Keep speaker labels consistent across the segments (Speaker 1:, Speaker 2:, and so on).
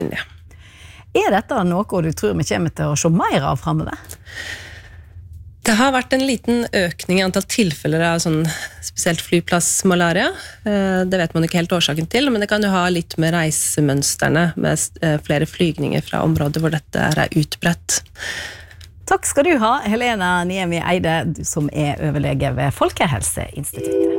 Speaker 1: dette noe du tror vi kommer til å se mer av fremover?
Speaker 2: Det har vært en liten økning i antall tilfeller av sånn spesielt flyplassmalaria. Det vet man ikke helt årsaken til, men det kan jo ha litt med reisemønsterne, med flere flygninger fra områder hvor dette er utbredt.
Speaker 1: Takk skal du ha, Helena Niemi Eide, som er overlege ved Folkehelseinstituttet.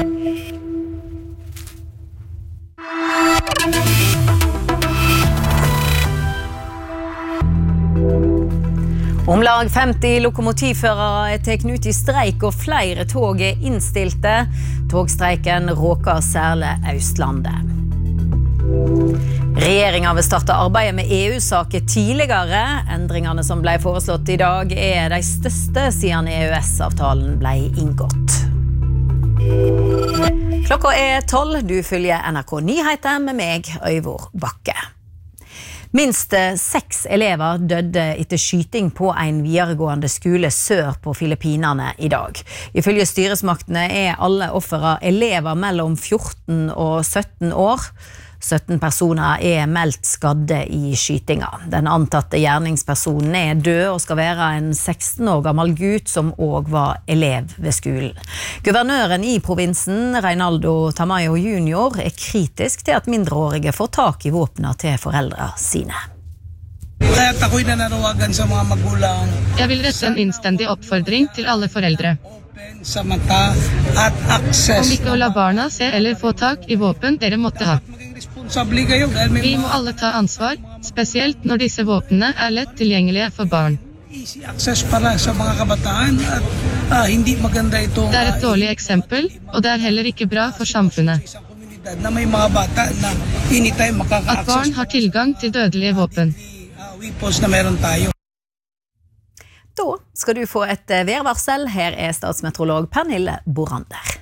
Speaker 1: Omlag 50 lokomotivførere er tatt ut i streik og flere tog er innstilte. Togstreiken råker særlig Østlandet. Regjeringen vil starte arbeidet med EU-saker tidligere. Endringene som ble foreslått i dag er de største siden EØS-avtalen ble inngått. Klokka er 12, du følger NRK Nyheter med meg, Øyvor Bakke. Minst 6 elever døde etter skyting på en videregående skole sør på Filippinene i dag. Ifølge styresmaktene er alle offere elever mellom 14 og 17 år. 17 personer er meldt skadde i skytinga. Den antatte gjerningspersonen er død og skal være en 16 år gammel gutt som også var elev ved skolen. Guvernøren i provinsen, Reinaldo Tamayo Jr., er kritisk til at mindreårige får tak i våpner til foreldre sine.
Speaker 3: Jeg vil rette en innstendig oppfordring til alle foreldre. Om ikke å la barna se eller få tak i våpen dere måtte ha. Vi må alle ta ansvar, spesielt når disse våpnene er lett tilgjengelige for barn. Det er et dårlig eksempel, og det er heller ikke bra for samfunnet. At barn har tilgang til dødelige våpen.
Speaker 1: Da skal du få et værvarsel. Her er statsmeteorolog Pernille Borander.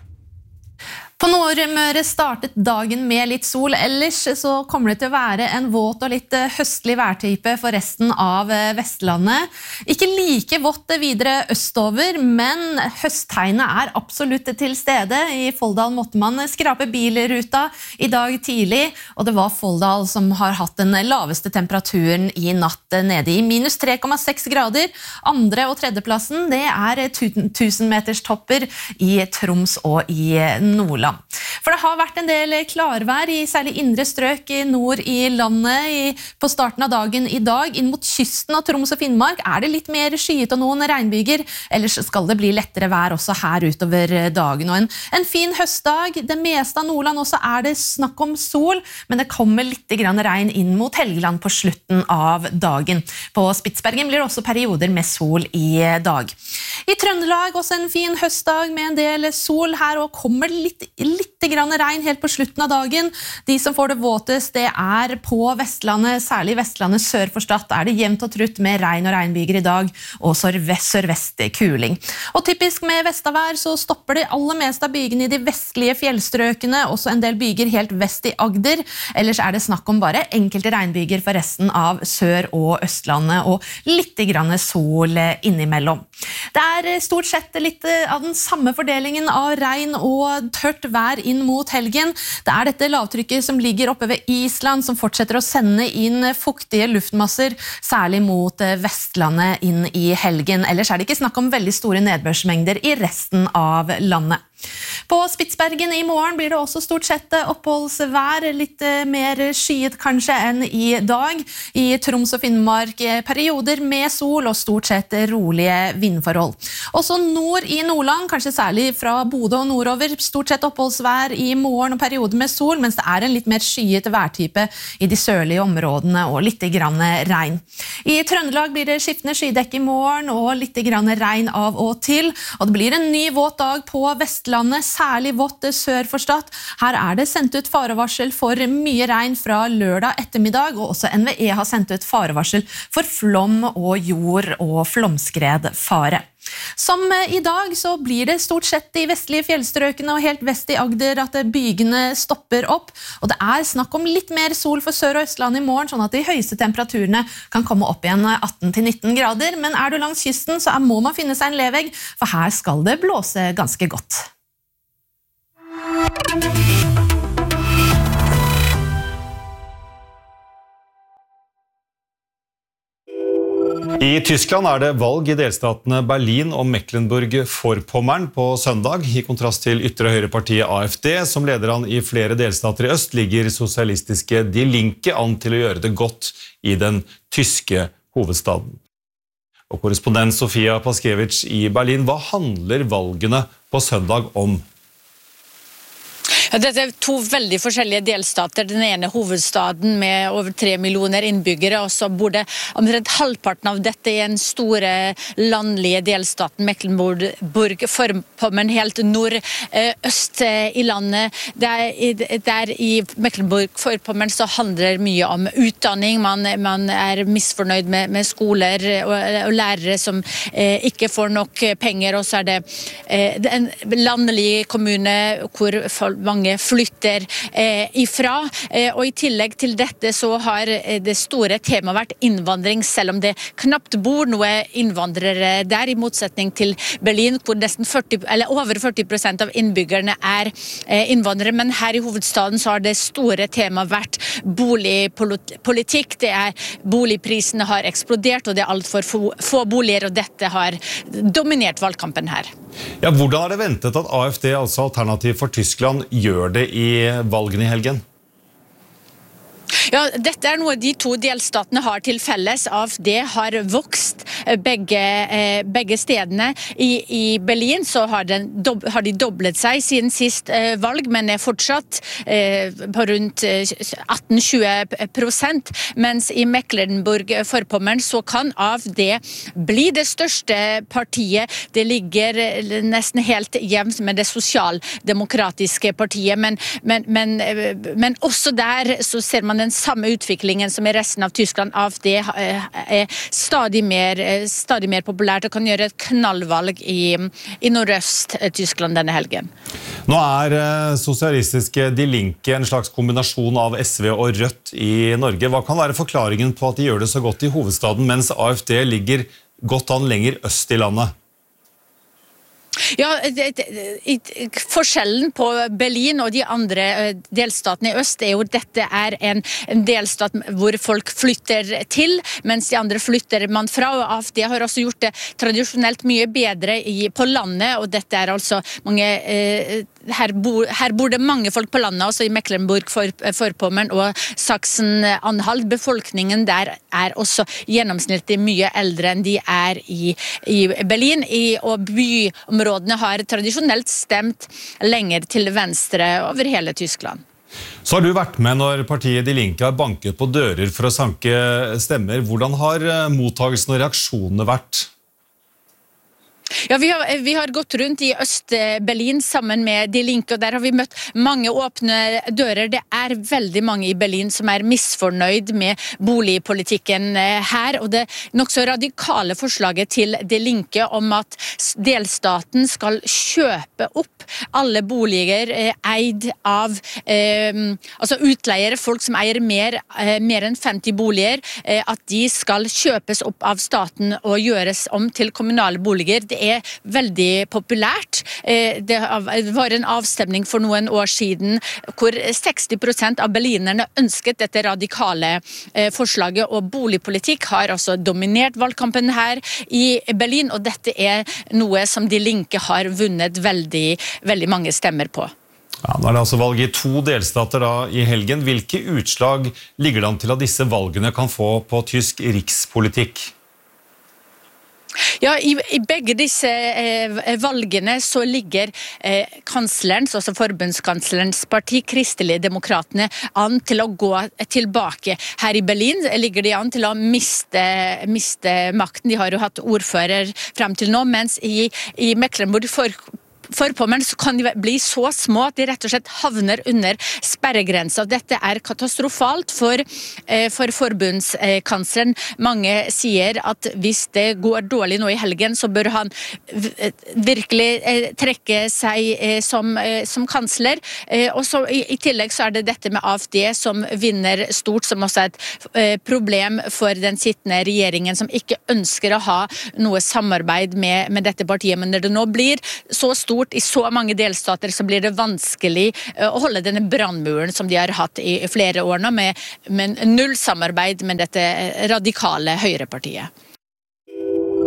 Speaker 4: På Nordmøre startet dagen med litt sol, ellers så kommer det til å være en våt og litt høstlig værtype for resten av Vestlandet. Ikke like vått videre østover, men høsttegnet er absolutt til stede. I Folldal måtte man skrape bilruta i dag tidlig, og det var Folldal som har hatt den laveste temperaturen i natt, nede i minus 3,6 grader. Andre- og tredjeplassen, det er 1000 meters topper i Troms og i Nordland. For det har vært en del klarvær i særlig indre strøk i nord i landet på starten av dagen i dag. Inn mot kysten av Troms og Finnmark er det litt mer skyet og noen regnbyger. Ellers skal det bli lettere vær også her utover dagen. Og en fin høstdag. Det meste av Nordland også er det snakk om sol, men det kommer litt regn inn mot Helgeland på slutten av dagen. På Spitsbergen blir det også perioder med sol i dag. I Trøndelag også en fin høstdag med en del sol her, og kommer litt grann regn helt på slutten av dagen. De som får det våtest, det er på Vestlandet, særlig Vestlandet sør for Stad, er det jevnt og trutt med regn og regnbyger i dag, og sørvest kuling. Og typisk med vestavær så stopper det aller meste av bygene i de vestlige fjellstrøkene, også en del byger helt vest i Agder. Ellers er det snakk om bare enkelte regnbyger for resten av Sør- og Østlandet, og litt grann sol innimellom. Det er stort sett litt av den samme fordelingen av regn og tørt vær inn mot helgen. Det er dette lavtrykket som ligger oppe ved Island som fortsetter å sende inn fuktige luftmasser, særlig mot Vestlandet inn i helgen. Ellers er det ikke snakk om veldig store nedbørsmengder i resten av landet. På Spitsbergen i morgen blir det også stort sett oppholdsvær, litt mer skyet kanskje enn i dag. I Troms og Finnmark perioder med sol og stort sett rolige vindforhold. Også nord i Nordland, kanskje særlig fra Bodø og nordover, stort sett oppholdsvær i morgen og perioder med sol, mens det er en litt mer skyet værtype i de sørlige områdene og litt grann regn. I Trøndelag blir det skiftende skydekk i morgen og litt grann regn av og til, og det blir en ny våt dag på Vestlandet, særlig vått sør for Stad. Her er det sendt ut farevarsel for mye regn fra lørdag ettermiddag, og også NVE har sendt ut farevarsel for flom og jord- og flomskredfare. Som i dag så blir det stort sett i vestlige fjellstrøkene og helt vest i Agder at bygene stopper opp, og det er snakk om litt mer sol for Sør- og Østland i morgen, sånn at de høyeste temperaturene kan komme opp igjen 18-19 grader, men er du langs kysten så må man finne seg en levegg, for her skal det blåse ganske godt.
Speaker 5: I Tyskland det valg I delstatene Berlin og Mecklenburg-Vorpommern på søndag. I kontrast til ytre høyrepartiet AfD, som leder an I flere delstater I øst, ligger sosialistiske Die Linke an til å gjøre det godt I den tyske hovedstaden. Og korrespondent Sofia Paskevich I Berlin, hva handler valgene på søndag om?
Speaker 6: Ja, dette to veldig forskjellige delstater. Den ene hovedstaden med over 3 millioner innbyggere, og så bor det omtrent halvparten av dette I en store landlige delstaten Mecklenburg-Vorpommern, helt nordøst I landet. Der I Mecklenburg-Vorpommern så handler mye om utdanning. Man misfornøyd med skoler og lærere som ikke får nok penger, og så det en landlig kommune hvor mange flytter ifra, og I tillegg til dette så har det store temaet vært innvandring, selv om det knapt bor noe innvandrere der, I motsetning til Berlin, hvor nesten over 40% av innbyggerne innvandrere, men her I hovedstaden så har det store temaet vært boligpolitikk. Boligprisene har eksplodert, og det alt for få boliger, og dette har dominert valgkampen her.
Speaker 5: Ja, hvordan det ventet at AfD, altså Alternativ for Tyskland, gjør det I valgene I helgen?
Speaker 6: Ja, dette noe de to delstatene har til felles. AfD har vokst begge stedene. I Berlin så har de doblet seg siden sist valg, men fortsatt på rundt 18-20%, mens I Mecklenburg-Vorpommern så kan AfD bli det største partiet. Det ligger nesten helt jevnt med det sosialdemokratiske partiet, men også der så ser man den samme utviklingen som I resten av Tyskland. AfD stadig mer populært og kan gjøre et knallvalg I Nordøst-Tyskland denne helgen.
Speaker 5: Nå sosialistiske Die Linke en slags kombinasjon av SV og Rødt I Norge. Hva kan være forklaringen på at de gjør det så godt I hovedstaden, mens AfD ligger godt an lenger øst I landet?
Speaker 6: Ja, forskjellen på Berlin og de andre delstatene I øst jo dette en delstat hvor folk flytter til, mens de andre flytter man fra, og AfD har også gjort det tradisjonelt mye bedre på landet, og dette altså mange her bor det mange folk på landet, også I Mecklenburg-Vorpommern og Sachsen-Anhalt. Befolkningen der også gjennomsnittlig mye eldre enn de I Berlin, og byområdene har tradisjonelt stemt lenger til venstre over hele Tyskland.
Speaker 5: Så har du vært med når partiet Die Linke har banket på dører for å sanke stemmer. Hvordan har mottagelsen og reaksjonene vært?
Speaker 6: Ja, vi har gått rundt I Øst-Berlin sammen med Die Linke, og der har vi møtt mange åpne dører. Det veldig mange I Berlin som misfornøyd med boligpolitikken her, og det nok så radikale forslaget til Die Linke om at delstaten skal kjøpe opp alle boliger eid av altså utleiere, folk som eier mer enn 50 boliger, at de skal kjøpes opp av staten og gjøres om til kommunale boliger. Det veldig populært. Det var en avstemning for noen år siden hvor 60% av berlinerne ønsket dette radikale forslaget, og boligpolitikk har også dominert valgkampen her I Berlin, og dette noe som Die Linke har vunnet veldig mange stemmer på.
Speaker 5: Ja, nå det altså valg I 2 delstater da I helgen. Hvilke utslag ligger det an til at disse valgene kan få på tysk rikspolitikk?
Speaker 6: Ja, I begge disse valgene så ligger kanslerens, altså forbundskanslerens parti, Kristelige Demokratene, an til å gå tilbake. Her I Berlin ligger de an til å miste makten. De har jo hatt ordfører frem til nå, mens I Mecklenburg-Vorpommern så kan de bli så små at de rett og slett havner under sperregrensa. Dette katastrofalt for forbundskansleren. Mange sier at hvis det går dårlig nå I helgen, så bør han virkelig trekke seg som kansler. Og så I tillegg så det dette med AfD som vinner stort, som også et problem for den sittende regjeringen, som ikke ønsker å ha noe samarbeid med dette partiet. Men når det nå blir så stort I så mange delstater, så blir det vanskelig å holde denne brannmuren som de har hatt I flere år nå, med null samarbeid med dette radikale høyrepartiet.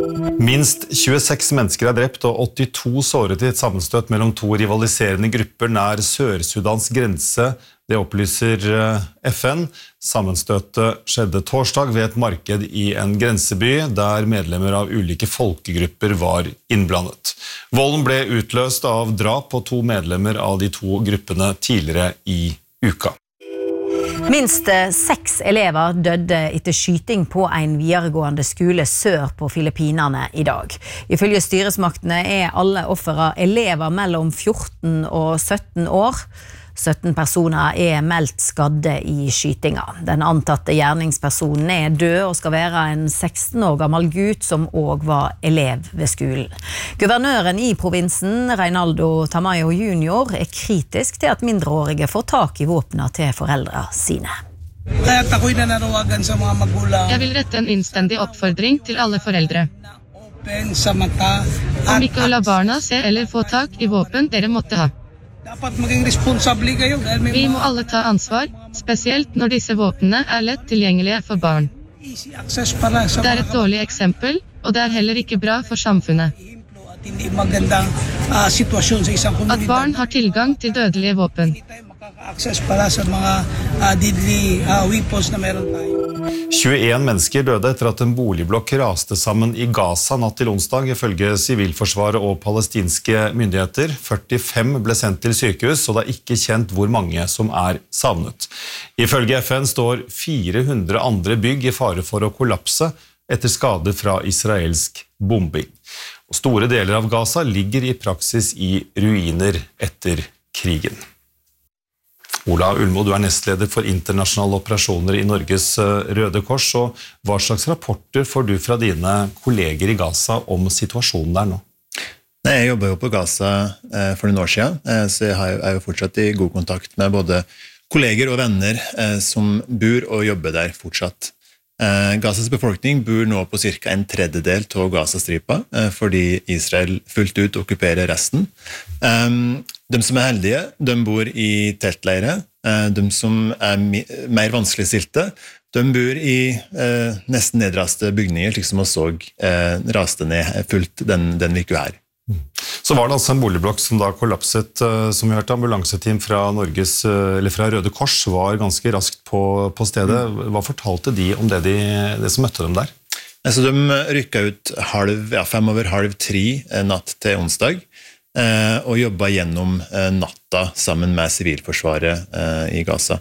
Speaker 5: Minst 26 mennesker er drept og 82 såret i et sammenstøt mellom to rivaliserende grupper nær Sør-Sudans grense. Det opplyser FN. Sammenstøtet skjedde torsdag ved et marked i en grenseby, der medlemmer av ulike folkegrupper var innblandet. Volden ble utløst av drap på to medlemmer av de to gruppene tidligere i uka.
Speaker 1: Minst 6 elever døde etter skyting på en videregående skole sør på Filippinene i dag. Ifølge styresmaktene er alle offere elever mellom 14 og 17 år. 17 personer er meldt skadde i skytinga. Den antatte gjerningspersonen er død og skal være en 16 år gammel gutt som også var elev ved skolen. Guvernøren i provinsen, Reinaldo Tamayo Jr., er kritisk til at mindreårige får tak i våpnene til foreldre sine.
Speaker 3: Jeg vil rette en innstendig oppfordring til alle foreldre. Om ikke å la barna se eller få tak i våpen dere måtte ha. Vi må alle ta ansvar, spesielt når disse våpnene er lett tilgjengelige for barn. Det er et dårlig eksempel, og det er heller ikke bra for samfunnet. At barn har tilgang til dødelige våpen.
Speaker 5: 21 mennesker døde etter at en boligblokk raste sammen i Gaza natt til onsdag, ifølge Sivilforsvaret og palestinske myndigheter. 45 ble sendt til sykehus, og det er ikke kjent hvor mange som er savnet. Ifølge FN står 400 andre bygg i fare for å kollapse etter skade fra israelsk bombing. Og store deler av Gaza ligger i praksis i ruiner etter krigen. Ola Ullmo, du er nestleder for internasjonale operasjoner i Norges Røde Kors, og hva slags rapporter får du fra dine kolleger i Gaza om situasjonen der nå?
Speaker 7: Jeg jobber jo på Gaza for noen år siden, så jeg er jo fortsatt i god kontakt med både kolleger og venner som bor og jobber der fortsatt. Gazas befolkning bor nå på cirka 1/3 av Gazastripa, fordi Israel fullt ut okkuperer resten. De som er heldige, de bor i teltleire. De som er mer vanskeligstilte, de bor i nesten nedraste bygninger, slik som vi så raste ned fullt den uka her.
Speaker 5: Så var det altså en boligblokk som da kollapset, som vi hørte. Ambulanseteam fra Røde Kors var ganske raskt på stedet. Hva fortalte de om det som møtte dem der?
Speaker 7: Altså, de rykket ut 2:55 natt til onsdag, og jobbet gjennom natta sammen med Sivilforsvaret i Gaza.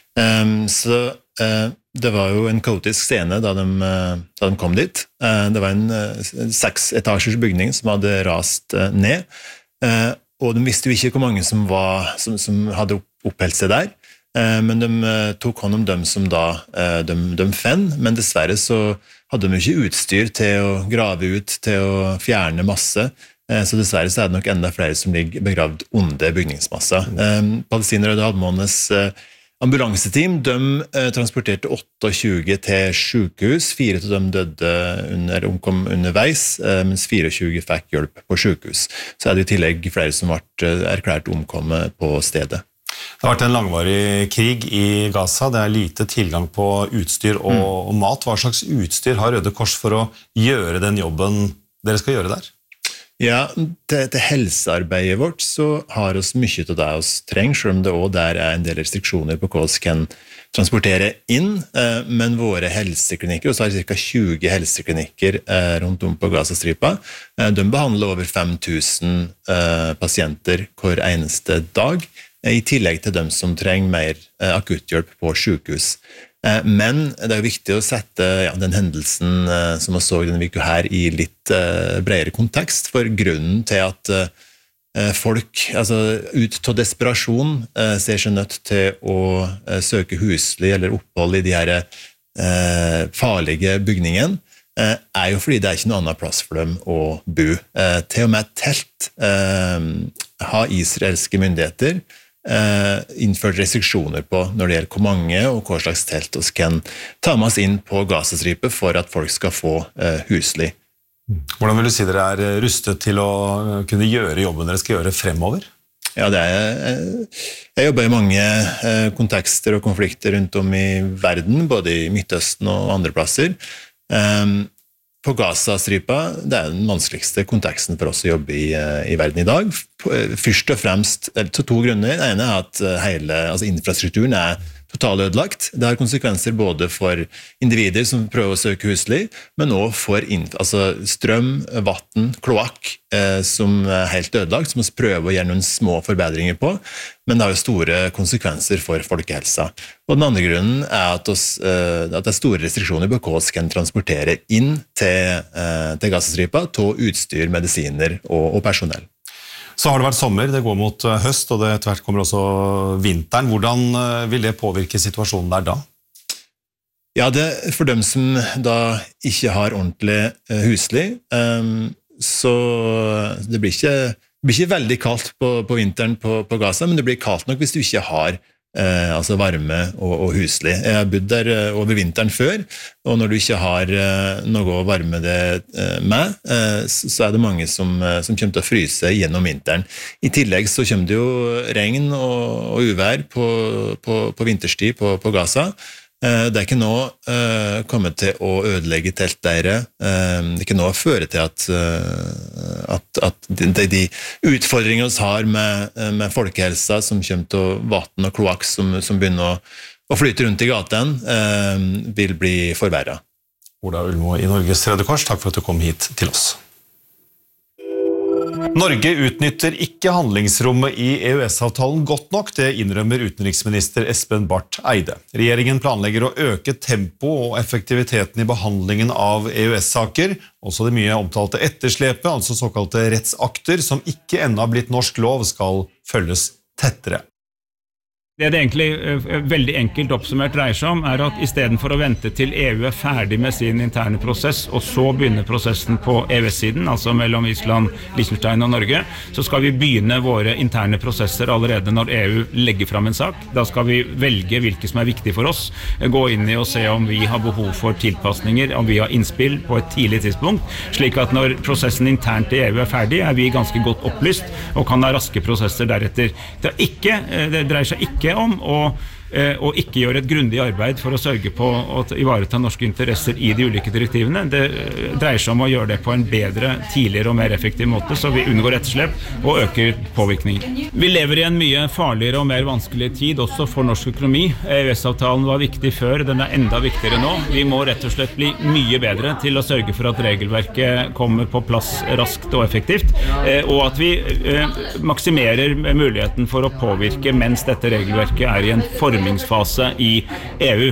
Speaker 7: Så det var jo en kaotisk scene da de kom dit. Det var en 6-etasjers bygning som hadde rast ned, og de visste jo ikke hvor mange som hadde oppholdt seg der, men de tok hånd om dem som da de fant, men dessverre så hadde de ikke utstyr til å grave ut, til å fjerne masse, så dessverre så er det nok enda flere som ligger begravd under bygningsmassa. Palestinere og Halvmånes ambulanseteam, de transporterte 28 til sykehus. 4 av dem omkom underveis, mens 24 fikk hjelp på sykehus. Så er det i tillegg flere som ble erklært omkommet på stedet.
Speaker 5: Det har vært en langvarig krig i Gaza. Det er lite tilgang på utstyr og mat. Hva slags utstyr har Røde Kors for å gjøre den jobben dere skal gjøre der?
Speaker 7: Ja, til helsearbeidet vårt så har oss mye av det oss trenger, selv om det også der er en del restriksjoner på hva vi kan transportere inn, men våre helseklinikker, og så har vi ca. 20 helseklinikker rundt om på Gazastripa, de behandler over 5000 pasienter hver eneste dag, i tillegg til dem som trenger mer akutthjelp på sykehus. Men det er jo viktig å sette den hendelsen som vi så denne uka her i litt bredere kontekst, for grunnen til at folk ut av desperasjon ser seg nødt til å søke husly eller opphold i de her farlige bygningene, er jo fordi det er ikke noe annet plass for dem å bo. Til og med telt har israelske myndigheter innført restriksjoner på når det gjelder hvor mange og hva slags telt vi kan ta med oss inn på Gazastripa for at folk skal få husly.
Speaker 5: Hvordan vil du si dere er rustet til å kunne gjøre jobben dere skal gjøre fremover?
Speaker 7: Ja, jeg jobber i mange kontekster og konflikter rundt om i verden, både i Midtøsten og andre plasser. på Gaza-stripa, det den vanskeligste konteksten for oss å jobbe i verden i dag. Først og fremst, til 2 grunner. Det ene at hele infrastrukturen totalt ødelagt. Det har konsekvenser både for individer som prøver å søke husly, men også for strøm, vatten, kloakk, som helt ødelagt, som vi prøver å gjøre noen små forbedringer på, men det har jo store konsekvenser for folkehelsa. Og den andre grunnen at det store restriksjoner på hva vi kan transportere inn til Gazastripa, til utstyr, medisiner og personell.
Speaker 5: Så har det vært sommer, det går mot høst, og det etter hvert kommer også vinteren. Hvordan vil det påvirke situasjonen der da?
Speaker 7: Ja, for dem som da ikke har ordentlig husly, så det blir ikke veldig kaldt på vinteren på Gaza, men det blir kaldt nok hvis du ikke har varme og husly. Jeg har bodd der over vinteren før, og når du ikke har noe å varme det med, så det mange som kommer til å fryse gjennom vinteren. I tillegg så kommer det jo regn og uvær på vinterstid på Gaza. Det ikke nå kommet til å ødelegge teltleirer. Det ikke nå føre til at de utfordringene vi har med folkehelsa som kommer til vatten og kloakk som begynner å flyte rundt i gaten, vil bli forverret.
Speaker 5: Ola Ullmo i Norges Røde Kors, takk for at du kom hit til oss. Norge utnytter ikke handlingsrommet i EØS-avtalen godt nok, det innrømmer utenriksminister Espen Barth Eide. Regjeringen planlegger å øke tempo og effektiviteten i behandlingen av EØS-saker, også det mye omtalte etterslepet, altså såkalte rettsakter, som ikke ennå har blitt norsk lov, skal følges tettere.
Speaker 8: Det egentlig veldig enkelt oppsummert dreier seg om, at I stedet for å vente til EU ferdig med sin interne prosess, og så begynne prosessen på EØS-siden, altså mellom Island, Liechtenstein og Norge, så skal vi begynne våre interne prosesser allerede når EU legger fram en sak. Da skal vi velge hvilke som viktig for oss, gå inn I og se om vi har behov for tilpasninger, om vi har innspill på et tidlig tidspunkt, slik at når prosessen internt I EU ferdig, vi ganske godt opplyst, og kan ha raske prosesser deretter. Det dreier seg ikke om og ikke gjøre et grundig arbeid for å sørge på å ivareta norske interesser I de ulike direktivene. Det dreier seg om å gjøre det på en bedre, tidligere og mer effektiv måte, så vi unngår etterslep og øker påvirkningen. Vi lever I en mye farligere og mer vanskelig tid også for norsk økonomi. EØS-avtalen var viktig før, den enda viktigere nå. Vi må rett og slett bli mye bedre til å sørge for at regelverket kommer på plass raskt og effektivt, og at vi maksimerer muligheten for å påvirke mens dette regelverket I en formingsfase I EU.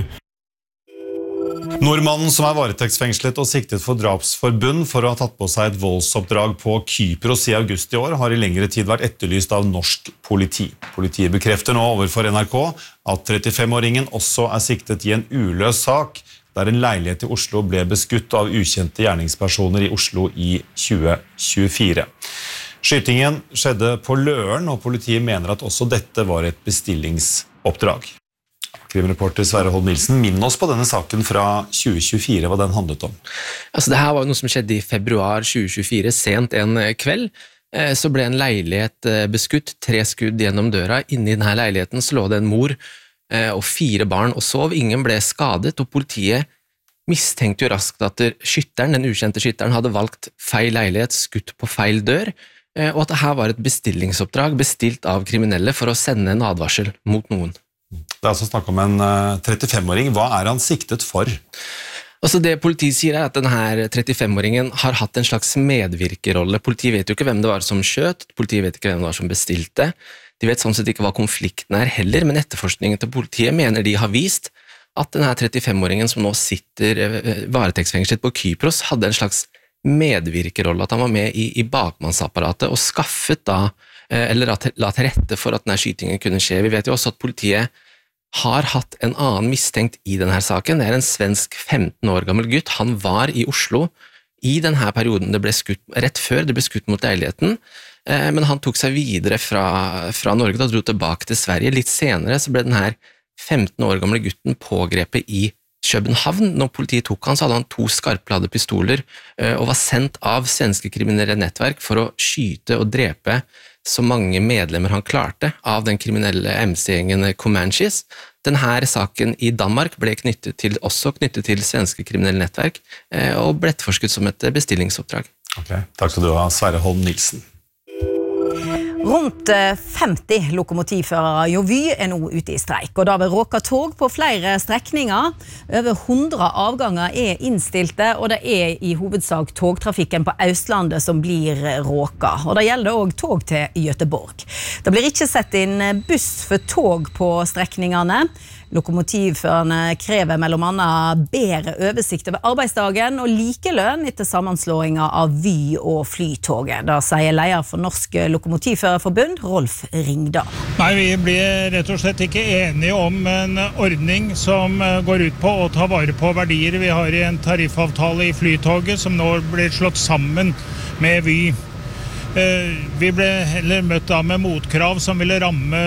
Speaker 5: Nordmannen som varetektsfengslet og siktet for drapsforbund for å ha tatt på seg et voldsoppdrag på Kypros I august I år, har I lengre tid vært etterlyst av norsk politi. Politiet bekrefter nå overfor NRK at 35-åringen også siktet I en uløs sak, der en leilighet I Oslo ble beskutt av ukjente gjerningspersoner I Oslo I 2024. Skytingen skjedde på Løren, og politiet mener at også dette var et bestillingsoppdrag. Krimreporter Sverre Holm Nilsen, minn oss på denne saken fra 2024, hva den handlet om.
Speaker 9: Altså, det her var noe som skjedde I februar 2024, sent en kveld. Så ble en leilighet beskutt, 3 skudd gjennom døra. Inne I denne leiligheten så lå det en mor og 4 barn og sov. Ingen ble skadet, og politiet mistenkte jo raskt at skytteren, den ukjente skytteren, hadde valgt feil leilighet, skutt på feil dør, og at dette var et bestillingsoppdrag bestilt av kriminelle for å sende en advarsel mot noen.
Speaker 5: Det altså snakk om en 35-åring. Hva han siktet for?
Speaker 9: Altså det politiet sier at denne 35-åringen har hatt en slags medvirkerolle. Politiet vet jo ikke hvem det var som skjøt, politiet vet ikke hvem det var som bestilte. De vet sånn sett ikke hva konflikten heller, men etterforskningen til politiet mener de har vist at denne 35-åringen som nå sitter varetektsfengslet på Kypros hadde en slags medvirkerolle, at han var med I bakmannsapparatet og skaffet da eller la til rette for at denne skytingen kunne skje. Vi vet jo også at politiet har hatt en annen mistenkt I denne saken. Det en svensk 15 år gammel gutt. Han var I Oslo I denne perioden det ble skutt, rett før det ble skutt mot leiligheten, men han tok seg videre fra Norge og dro tilbake til Sverige. Litt senere så ble denne 15 år gamle gutten pågrepet I København. Når politiet tok han, så hadde han 2 skarpladde pistoler og var sendt av svenske kriminelle nettverk for å skyte og drepe så mange medlemmer han klarte av den kriminelle MC-gjengen Comanches. Denne saken i Danmark ble også knyttet til svenske kriminelle nettverk, og ble etterforsket som et bestillingsoppdrag.
Speaker 5: Ok, takk skal du ha, Sverre Holm Nielsen.
Speaker 1: Rundt 50 lokomotivførere i Vy nå ute i streik, og da vil råka tog på flere strekninger. Over 100 avganger innstilte, og det i hovedsak togtrafikken på Østlandet som blir råka. Og det gjelder også tog til Göteborg. Det blir ikke sett inn buss for tog på strekningene. Lokomotivførerne krever mellom annet bedre oversikt over arbeidsdagen og likelønn etter sammenslåingen av Vy og Flytoget. Da sier leder for Norsk Lokomotivførerforbund, Rolf Ringdal.
Speaker 10: Nei, vi blir rett og slett ikke enige om en ordning som går ut på å ta vare på verdier. Vi har en tariffavtale i Flytoget som nå blir slått sammen med Vy. Vi ble heller møtt da med motkrav som ville ramme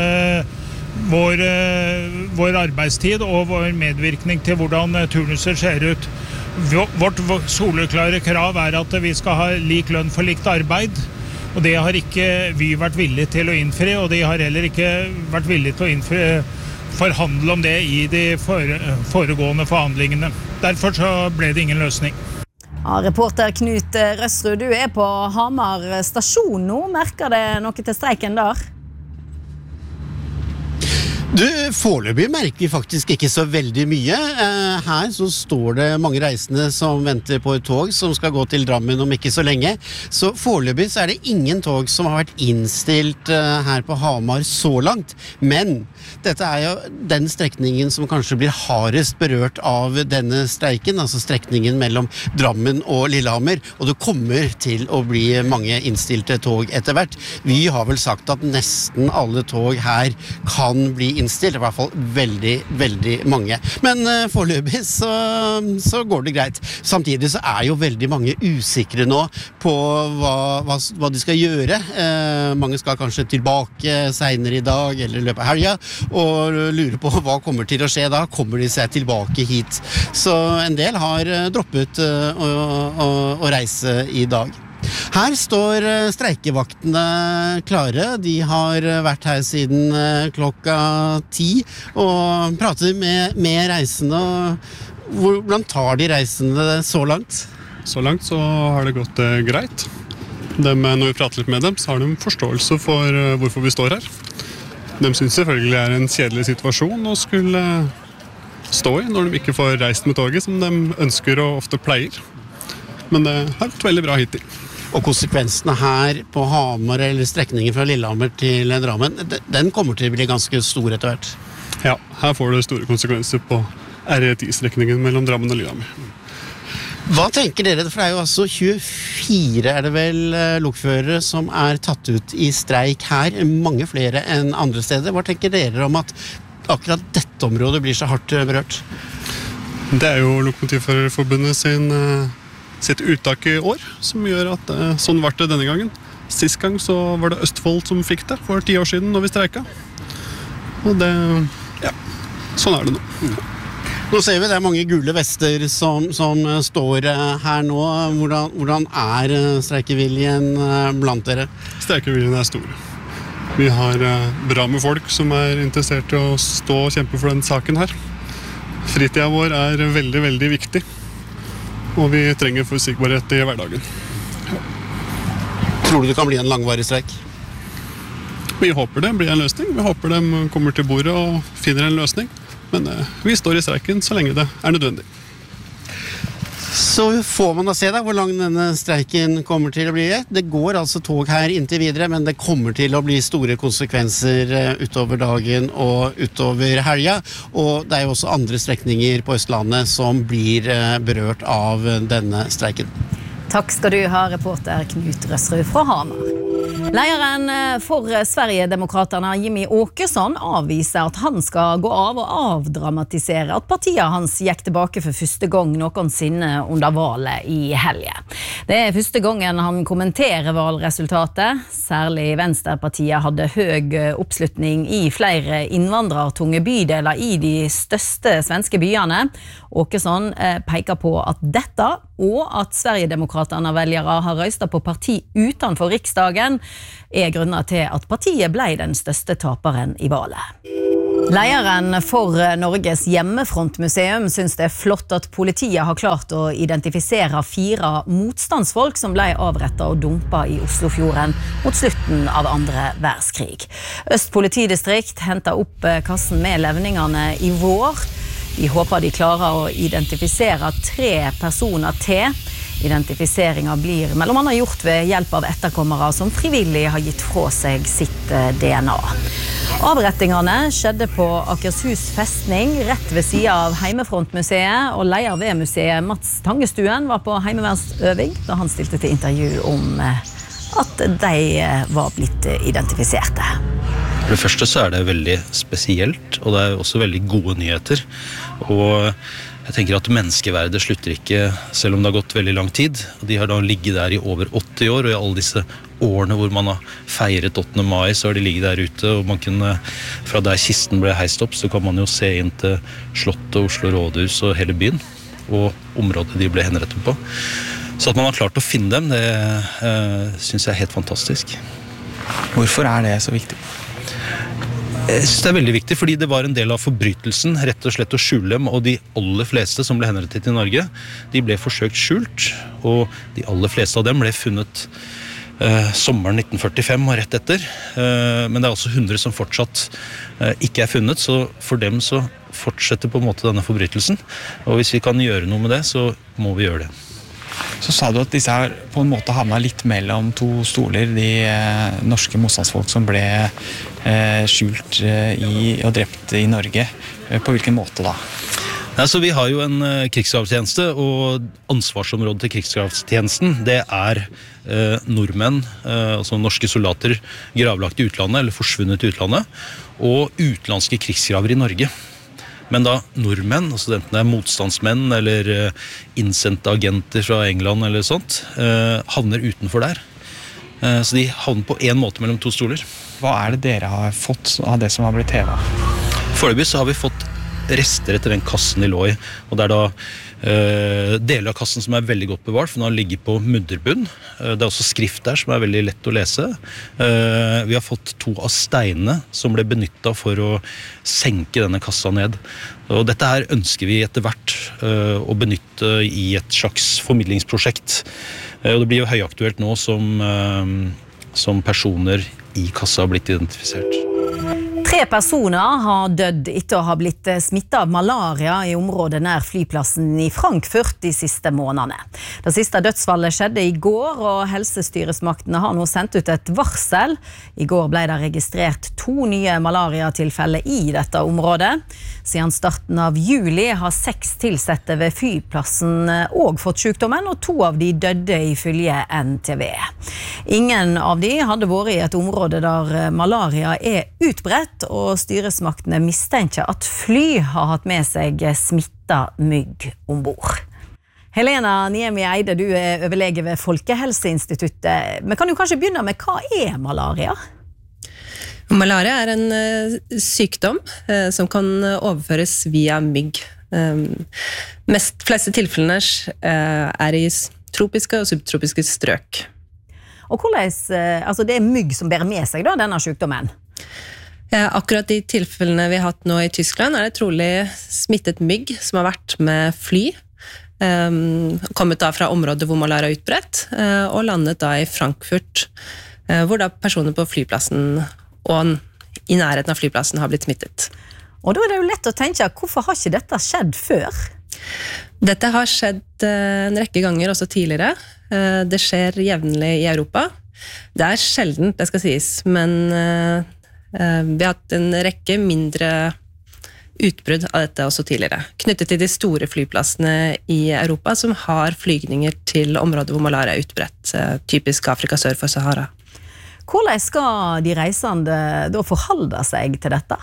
Speaker 10: vår arbeidstid og vår medvirkning til hvordan turnuser ser ut. Vårt soleklare krav at vi skal ha lik lønn for likt arbeid, og det har ikke Vy vært villig til å innfri, og de har heller ikke vært villige til å forhandle om det i de foregående forhandlingene. Derfor så ble det ingen løsning.
Speaker 1: Ja, reporter Knut Røsrud, du på Hamar stasjon nå. Merker det noe til streiken der?
Speaker 11: Du, foreløpig merker vi faktisk ikke så veldig mye. Her så står det mange reisende som venter på et tog som skal gå til Drammen om ikke så lenge. Så foreløpig så det ingen tog som har vært innstilt her på Hamar så langt. Men dette jo den strekningen som kanskje blir hardest berørt av denne streiken, altså strekningen mellom Drammen og Lillehammer, og det kommer til å bli mange innstilte tog etter hvert. Vi har vel sagt at nesten alle tog her kan bli innstilt, i hvert fall veldig, veldig mange. Men foreløpig så går det greit. Samtidig så jo veldig mange usikre nå på hva de skal gjøre. Mange skal kanskje tilbake senere i dag eller i løpet av helga, og lurer på hva kommer til å skje da. Kommer de seg tilbake hit? Så en del har droppet å reise i dag. Her står streikevaktene klare. De har vært her siden klokka 10 og prater med reisende. Hvordan tar de reisende så langt?
Speaker 12: Så langt så har det gått greit. Når vi prater litt med dem, så har de forståelse for hvorfor vi står her. De synes selvfølgelig en kjedelig situasjon å skulle stå i når de ikke får reist med toget som de ønsker og ofte pleier. Men det har vært veldig bra hittil.
Speaker 11: Og konsekvensene her på Hamar eller strekningen fra Lillehammer til Drammen, den kommer til å bli ganske stor etter hvert.
Speaker 12: Ja, her får det store konsekvenser på R10-strekningen mellom Drammen og Lillehammer.
Speaker 11: Hva tenker dere? For det jo altså 24 det vel lokførere som tatt ut i streik her, mange flere enn andre steder. Hva tenker dere om at akkurat dette området blir så hardt berørt?
Speaker 12: Det jo Lokomotivførerforbundet sitt uttak i år, som gjør at sånn var det denne gangen. Sist gang så var det Østfold som fikk det, for 10 år siden når vi streika. Og det, sånn det nå.
Speaker 11: Nå ser vi det mange gule vester som står her nå. Hvordan streikeviljen blant dere?
Speaker 12: Streikeviljen stor. Vi har bra med folk som interessert i å stå og kjempe for den saken her. Fritiden vår veldig, veldig viktig. Og vi trenger forutsigbarhet i hverdagen.
Speaker 11: Tror du det kan bli en langvarig streik?
Speaker 12: Vi håper det blir en løsning. Vi håper de kommer til bordet og finner en løsning. Men vi står i streiken så lenge det nødvendig.
Speaker 11: Så får man da se hvor lang denne streiken kommer til å bli. Det går altså tog her inntil videre, men det kommer til å bli store konsekvenser utover dagen og utover helga. Og det jo også andre strekninger på Østlandet som blir berørt av denne streiken.
Speaker 1: Takk skal du ha, reporter Knut Røsrud fra Hamar. Lederen for Sverigedemokraterna, Jimmy Åkesson, avviser at han skal gå av og avdramatisere at partiet hans gikk tilbake for første gang noensinne under valget i helgen. Det første gangen han kommenterer valgresultatet. Særlig Venstrepartiet hadde høy oppslutning i flere innvandrertunge bydeler i de største svenske byene. Åkesson peker på at dette og at Sverigedemokraterna-velgere har røstet på parti utenfor Riksdagen grunner til at partiet ble den største taperen i valget. Lederen for Norges hjemmefrontmuseum synes det flott at politiet har klart å identifisere 4 motstandsfolk som ble avrettet og dumpet i Oslofjorden mot slutten av andre verdenskrig. Øst politidistrikt hentet opp kassen med levningene i vår. De håper de klarer å identifisere 3 personer til. Identifiseringen blir mellom annet gjort ved hjelp av etterkommere som frivillig har gitt fra seg sitt DNA. Avrettingene skjedde på Akershus festning, rett ved siden av Heimefrontmuseet, og leder ved museet Mats Tangestuen var på heimevernsøving da han stilte til intervju om at de var blitt identifiserte.
Speaker 13: For det første så det veldig spesielt, og det også veldig gode nyheter. Og jeg tenker at menneskeverdet slutter ikke, selv om det har gått veldig lang tid. Og de har da ligget der i over 80 år, og i alle disse årene hvor man har feiret 8. mai, så har de ligget der ute, og man kunne, fra der kisten ble heist opp, så kan man jo se inn til Slottet, Oslo Rådhus og hele byen, og området de ble henrettet på. Så at man har klart å finne dem, det synes jeg helt fantastisk.
Speaker 14: Hvorfor det så viktig?
Speaker 13: Jeg synes det veldig viktig, fordi det var en del av forbrytelsen, rett og slett å skjule dem, og de aller fleste som ble henrettet i Norge, de ble forsøkt skjult, og de aller fleste av dem ble funnet sommeren 1945 og rett etter, men det også 100 som fortsatt ikke funnet, så for dem så fortsetter på en måte denne forbrytelsen, og hvis vi kan gjøre noe med det, så må vi gjøre det.
Speaker 14: Så sa du at disse her på en måte havnet litt mellom 2 stoler, de norske motstandsfolk som ble skjult og drept i Norge. På hvilken måte da?
Speaker 13: Altså, vi har jo en krigsgravstjeneste, og ansvarsområdet til krigsgravstjenesten, det nordmenn, altså norske soldater, gravlagt i utlandet, eller forsvunnet i utlandet, og utenlandske krigsgraver i Norge. Men da nordmenn, altså enten det motstandsmenn eller innsendte agenter fra England eller sånt, havner utenfor der. Så de havner på en måte mellom 2 stoler.
Speaker 14: Hva det dere har fått av det som har blitt hevet?
Speaker 13: Foreløpig så har vi fått rester etter den kassen de lå i, og det da deler av kassen som veldig godt bevart, for den har ligget på mudderbunn. Det også skrift der som veldig lett å lese. Vi har fått 2 av steinene som ble benyttet for å senke denne kassa ned. Og dette her ønsker vi etter hvert å benytte i et slags formidlingsprosjekt. Og det blir jo høyaktuelt nå som personer i kassa har blitt identifisert.
Speaker 1: 3 personer har dødd etter å ha blitt smittet av malaria i området nær flyplassen i Frankfurt de siste månedene. Det siste dødsfallet skjedde i går, og helsestyresmaktene har nå sendt ut et varsel. I går ble det registrert 2 nye malariatilfeller i dette området. Siden starten av juli har 6 tilsatte ved flyplassen også fått sykdommen, og 2 av de døde ifølge NTV. Ingen av de hadde vært i et område der malaria utbredt, og styresmaktene mistenker at fly har hatt med seg smittet mygg ombord. Helena Niemi Eide, du overlege ved Folkehelseinstituttet. Men kan du kanskje begynne med hva malaria?
Speaker 2: Malaria en sykdom som kan overføres via mygg. Fleste tilfellene i tropiske og subtropiske strøk.
Speaker 1: Og hvordan, altså det mygg som bærer med seg da, denne sykdommen?
Speaker 2: Akkurat de tilfellene vi har hatt nå i Tyskland det trolig smittet mygg som har vært med fly, kommet da fra området hvor malaria utbredt, og landet da i Frankfurt, hvor da personer på flyplassen og i nærheten av flyplassen har blitt smittet.
Speaker 1: Og da det jo lett å tenke, hvorfor har ikke dette skjedd før?
Speaker 2: Dette har skjedd en rekke ganger også tidligere. Det skjer jevnlig i Europa. Det sjeldent, det skal sies, men vi har hatt en rekke mindre utbrudd av dette også tidligere, knyttet til de store flyplassene i Europa som har flygninger til områder hvor malaria utbredt, typisk Afrika sør for Sahara.
Speaker 1: Hvordan skal de reisende da forholde seg til dette?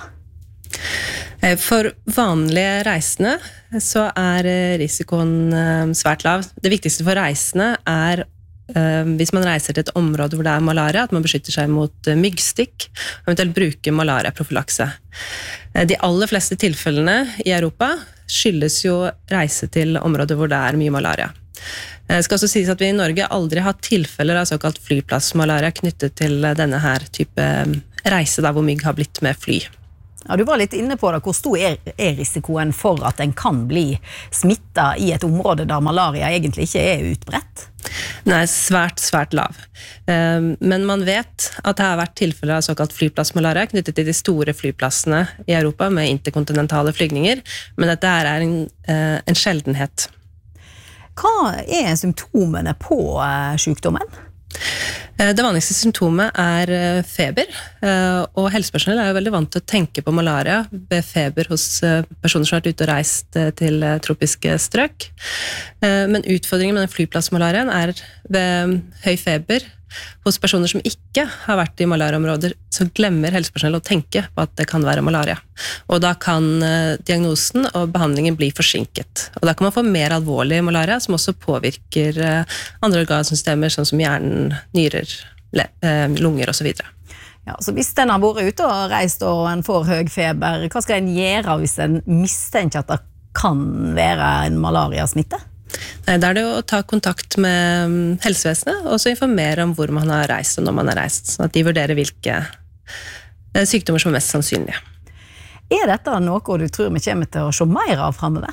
Speaker 2: For vanlige reisende så risikoen svært lav. Det viktigste for reisende hvis man reiser til et område hvor det malaria, at man beskytter seg mot myggstikk, og eventuelt bruker malariaprofylakse. De aller fleste tilfellene i Europa skyldes jo reise til områder hvor det mye malaria. Det skal også sies at vi i Norge aldri har tilfeller av såkalt flyplassmalaria knyttet til denne her type reise, der hvor mygg har blitt med fly.
Speaker 1: Ja, du var litt inne på det. Hvor stor er risikoen for at en kan bli smittet i et område der malaria egentlig ikke er utbredt?
Speaker 2: Den er svært, svært lav. Men man vet at det har vært tilfeller av såkalt flyplassmalaria knyttet til de store flyplassene i Europa med interkontinentale flygninger, men dette her er en sjeldenhet.
Speaker 1: Hva er symptomene på sykdommen?
Speaker 2: Det vanligste symptomet er feber, og helsepersonell er jo veldig vant til å tenke på malaria ved feber hos personer som har vært ute og reist til tropiske strøk. Men utfordringen med den flyplassmalariaen er ved høy feber hos personer som ikke har vært i malariaområder, så glemmer helsepersonell å tenke på at det kan være malaria. Og da kan diagnosen og behandlingen bli forsinket. Og da kan man få mer alvorlig malaria, som også påvirker andre organsystemer, sånn som hjernen, nyrer, lunger og så videre.
Speaker 1: Ja, så hvis den har vært ute og reist og en får høy feber, hva skal en gjøre hvis en mistenker at det kan være en malariasmitte?
Speaker 2: Nei, da er det å ta kontakt med helsevesenet, og så informere om hvor man har reist og når man har reist, sånn at de vurderer hvilke sykdommer som er mest sannsynlige.
Speaker 1: Er dette noe du tror vi kommer til å se mer av fremover?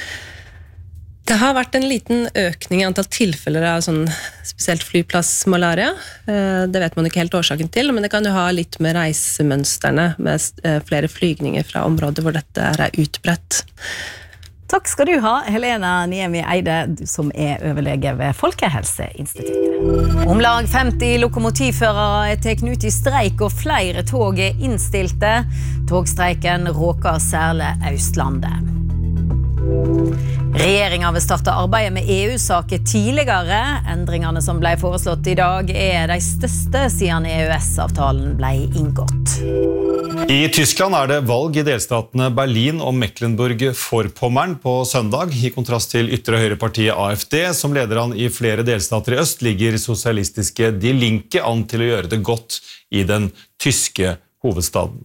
Speaker 2: Det har vært en liten økning i antall tilfeller av sånn spesielt flyplassmalaria. Det vet man ikke helt årsaken til, men det kan jo ha litt med reisemønsterne, med flere flygninger fra områder hvor dette er utbredt.
Speaker 1: Takk skal du ha, Helena Niemi Eide, som er overlege ved Folkehelseinstituttet. Om lag 50 lokomotivførere er tatt ut i streik, og flere tog er innstilte. Togstreiken råker særlig Østlandet. Regjeringen vil starte arbeidet med EU-saker tidligere. Endringene som ble foreslått i dag er de største siden EØS-avtalen ble inngått.
Speaker 5: I Tyskland er det valg i delstatene Berlin og Mecklenburg-Vorpommern på søndag. I kontrast til ytre høyrepartiet AfD, som leder an i flere delstater i øst, ligger sosialistiske Die Linke an til å gjøre det godt i den tyske hovedstaden.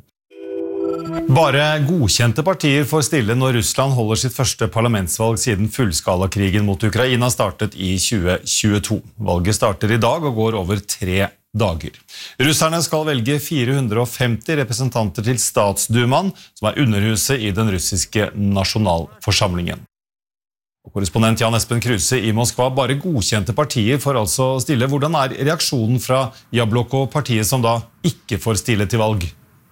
Speaker 5: Bare godkjente partier får stille når Russland holder sitt første parlamentsvalg siden fullskalakrigen mot Ukraina startet i 2022. Valget starter i dag og går over 3 dager. Russerne skal velge 450 representanter til Statsdumaen, som er underhuset i den russiske nasjonalforsamlingen. Korrespondent Jan Espen Kruse i Moskva, bare godkjente partier får altså stille. Hvordan er reaksjonen fra Jabloko, partiet som da ikke får stille til valg?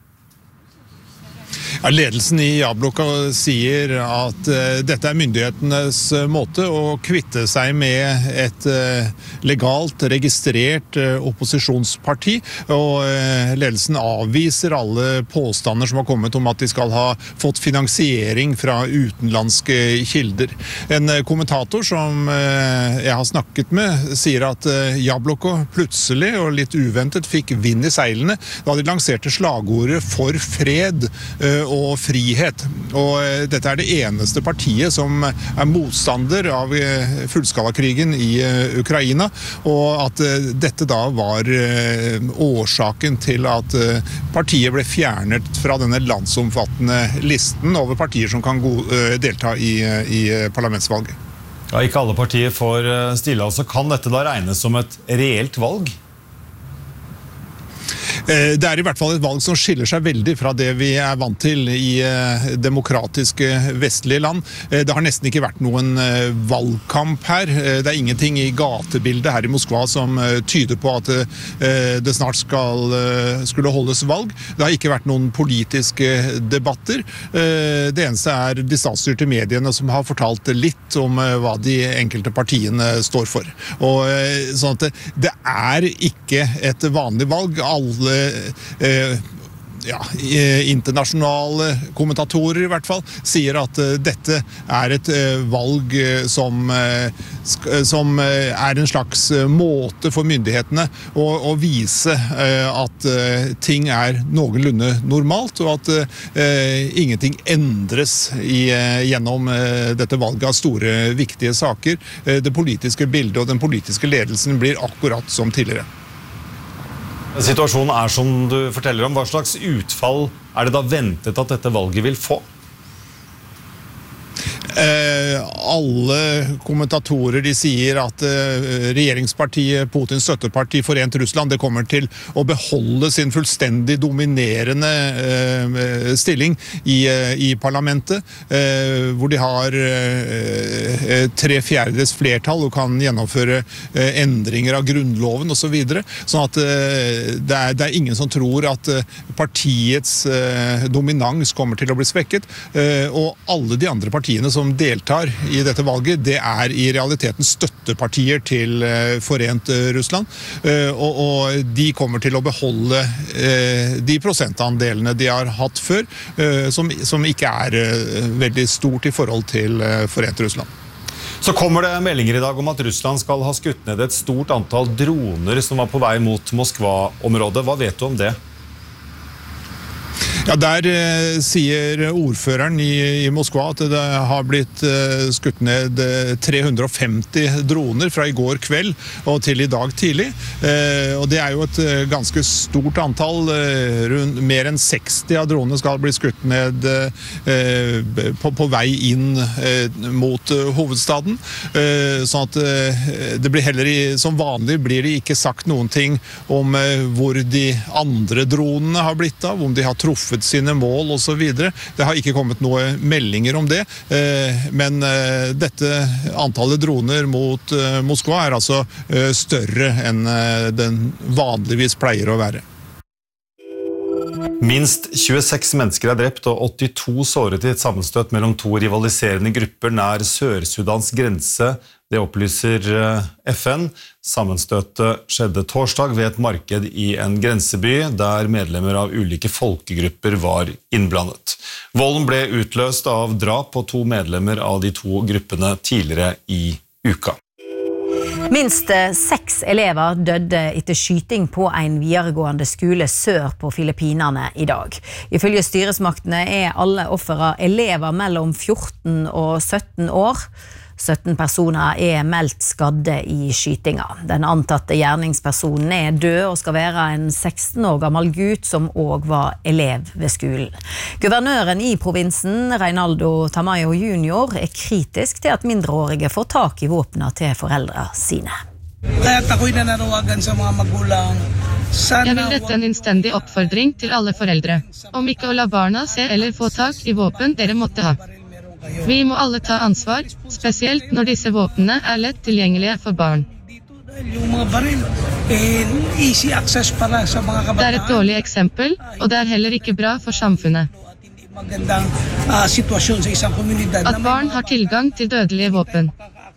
Speaker 15: Ja, ledelsen i Jabloko sier at dette er myndighetenes måte å kvitte seg med et legalt registrert opposisjonsparti, og ledelsen avviser alle påstander som har kommet om at de skal ha fått finansiering fra utenlandske kilder. En kommentator som jeg har snakket med sier at Jabloko plutselig og litt uventet fikk vind i seilene da de lanserte slagordet for fred og frihet. Og dette er det eneste partiet som er motstander av fullskalakrigen i Ukraina, og at dette da var årsaken til at partiet ble fjernet fra denne landsomfattende listen over partier som kan delta i parlamentsvalget.
Speaker 5: Ja, ikke alle partier får stille, altså kan dette da regnes som et reelt valg?
Speaker 15: Det er i hvert fall et valg som skiller seg veldig fra det vi er vant til i demokratiske vestlige land. Det har nesten ikke vært noen valgkamp her. Det er ingenting i gatebildet her i Moskva som tyder på at det snart skulle holdes valg. Det har ikke vært noen politiske debatter. Det eneste er de statsstyrte mediene som har fortalt litt om hva de enkelte partiene står for. Og sånn at det er ikke et vanlig valg. Alle internasjonale kommentatorer i hvert fall sier at dette er et valg som er en slags måte for myndighetene å vise at ting er noenlunde normalt, og at ingenting endres gjennom dette valget av store, viktige saker. Det politiske bildet og den politiske ledelsen blir akkurat som tidligere.
Speaker 5: Situasjonen er som du forteller om. Hva slags utfall er det da ventet at dette valget vil få?
Speaker 15: alle kommentatorer de sier at regjeringspartiet, Putins støtteparti Forent Russland, det kommer til å beholde sin fullstendig dominerende stilling i parlamentet, hvor de har 3/4 flertall og kan gjennomføre endringer av grunnloven og så videre. Sånn at det er ingen som tror at partiets dominans kommer til å bli svekket, og alle de andre partiene som deltar i dette valget, det er i realiteten støttepartier til Forent Russland, og de kommer til å beholde de prosentandelene de har hatt før, som ikke er veldig stort i forhold til Forent Russland.
Speaker 5: Så kommer det meldinger i dag om at Russland skal ha skutt ned et stort antall droner som var på vei mot Moskva-området. Hva vet du om det?
Speaker 15: Ja, der sier ordføreren i Moskva at det har blitt skutt ned 350 droner fra i går kveld og til i dag tidlig. Og det er jo et ganske stort antall. Mer enn 60 av dronene skal bli skutt ned på vei inn mot hovedstaden. Sånn at det blir heller, som vanlig, blir det ikke sagt noen ting om hvor de andre dronene har blitt av, om de har truffet sine mål og så videre. Det har ikke kommet noen meldinger om det, men dette antallet droner mot Moskva er altså større enn den vanligvis pleier å være.
Speaker 5: Minst 26 mennesker er drept og 82 såret i et sammenstøt mellom to rivaliserende grupper nær Sør-Sudans grense. Det opplyser FN. Sammenstøtet skjedde torsdag ved et marked i en grenseby, der medlemmer av ulike folkegrupper var innblandet. Volden ble utløst av drap på to medlemmer av de to gruppene tidligere i uka.
Speaker 1: Minst 6 elever døde etter skyting på en videregående skole sør på Filippinene i dag. Ifølge styresmaktene er alle offere elever mellom 14 og 17 år. 17 personer er meldt skadde i skytinga. Den antatte gjerningspersonen er død og skal være en 16 år gammel gutt som også var elev ved skolen. Guvernøren i provinsen, Reinaldo Tamayo Jr., er kritisk til at mindreårige får tak i våpnene til foreldre sine.
Speaker 3: Jeg vil rette en innstendig oppfordring til alle foreldre, om ikke å la barna se eller få tak i våpen dere måtte ha. Vi må alle ta ansvar, spesielt når disse våpnene er lett tilgjengelige for barn. Det er et dårlig eksempel, og det er heller ikke bra for samfunnet. At barn har tilgang til dødelige våpen.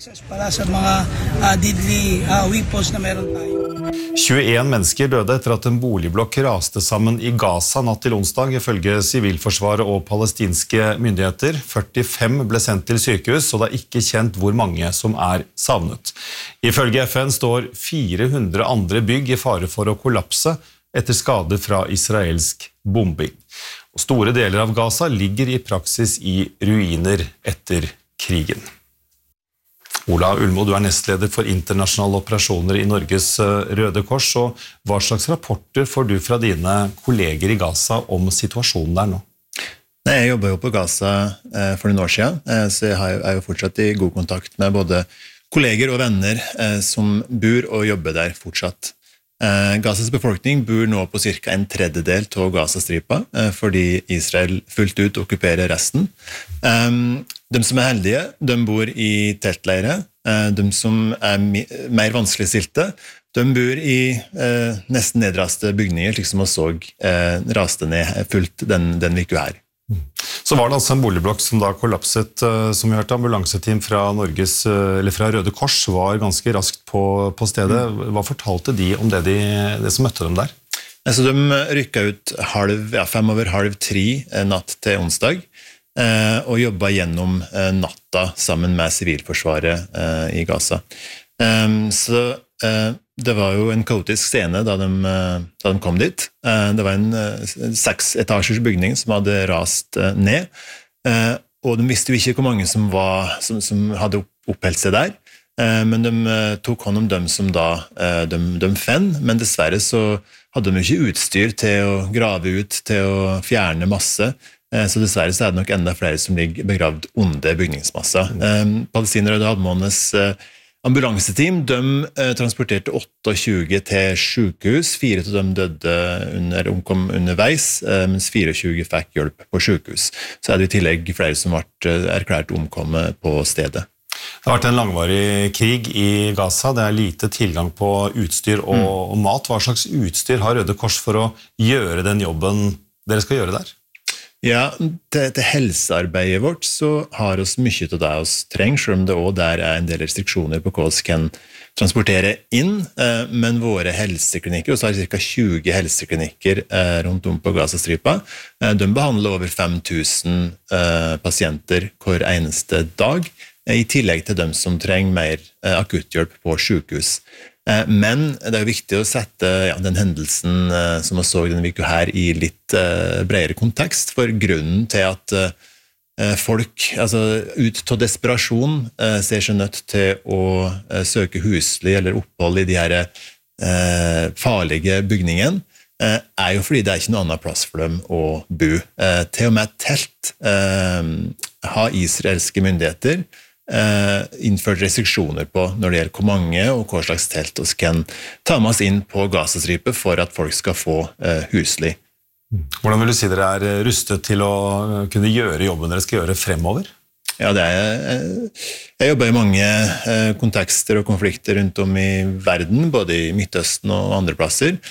Speaker 5: 21 mennesker døde etter at en boligblokk raste sammen i Gaza natt til onsdag, ifølge Sivilforsvaret og palestinske myndigheter. 45 ble sendt til sykehus, og det er ikke kjent hvor mange som er savnet. Ifølge FN står 400 andre bygg i fare for å kollapse etter skader fra israelsk bombing. Og store deler av Gaza ligger i praksis i ruiner etter krigen. Ola Ulmo, du er nestleder for internasjonale operasjoner i Norges Røde Kors, og hva slags rapporter får du fra dine kolleger i Gaza om situasjonen der nå?
Speaker 7: Jeg jobber jo på Gaza for noen år siden, så jeg er jo fortsatt i god kontakt med både kolleger og venner som bor og jobber der fortsatt. Gazas befolkning bor nå på cirka 1/3 av Gazastripa, fordi Israel fullt ut okkuperer resten. De som er heldige, de bor i teltleire. De som er mer vanskeligstilte, de bor i nesten nedraste bygninger, slik som vi så raste ned fullt den uka her.
Speaker 5: Så var det altså en boligblokk som da kollapset, som vi hørte. Ambulanseteam fra Røde Kors var ganske raskt på stedet. Hva fortalte de om det som møtte dem der?
Speaker 7: Altså, de rykket ut 2:55 natt til onsdag, og jobbet gjennom natta sammen med Sivilforsvaret i Gaza. Så det var jo en kaotisk scene da de kom dit. Det var en 6-etasjers bygning som hadde rast ned, og de visste jo ikke hvor mange som hadde oppholdt seg der, men de tok hånd om dem som da de fann, men dessverre så hadde de ikke utstyr til å grave ut, til å fjerne masse. Så dessverre så det nok enda flere som ligger begravd under bygningsmassa. Palestinere og Hadmones ambulanseteam, de transporterte 28 til sykehus, 4 av dem omkom underveis, mens 24 fikk hjelp på sykehus. Så det i tillegg flere som ble erklært omkommet på stedet.
Speaker 5: Det har vært en langvarig krig i Gaza, det lite tilgang på utstyr og mat. Hva slags utstyr har Røde Kors for å gjøre den jobben dere skal gjøre der?
Speaker 7: Ja, til helsearbeidet vårt så har oss mye av det oss trenger, selv om det også der en del restriksjoner på hva vi kan transportere inn, men våre helseklinikker, og så har ca. 20 helseklinikker rundt om på Gazastripa, de behandler over 5000 pasienter hver eneste dag, i tillegg til dem som trenger mer akutthjelp på sykehus. Men det viktig å sette den hendelsen som vi så denne uka her i litt bredere kontekst, for grunnen til at folk ut til desperasjon ser seg nødt til å søke husly eller opphold i de her farlige bygningene, jo fordi det ikke noe annet plass for dem å bo. Til og med telt har israelske myndigheter innført restriksjoner på når det gjelder hvor mange og hva slags telt vi kan ta med oss inn på Gazastripa for at folk skal få husly.
Speaker 5: Hvordan vil du si dere rustet til å kunne gjøre jobben dere skal gjøre fremover?
Speaker 7: Ja, jeg jobber i mange kontekster og konflikter rundt om i verden, både i Midtøsten og andre plasser.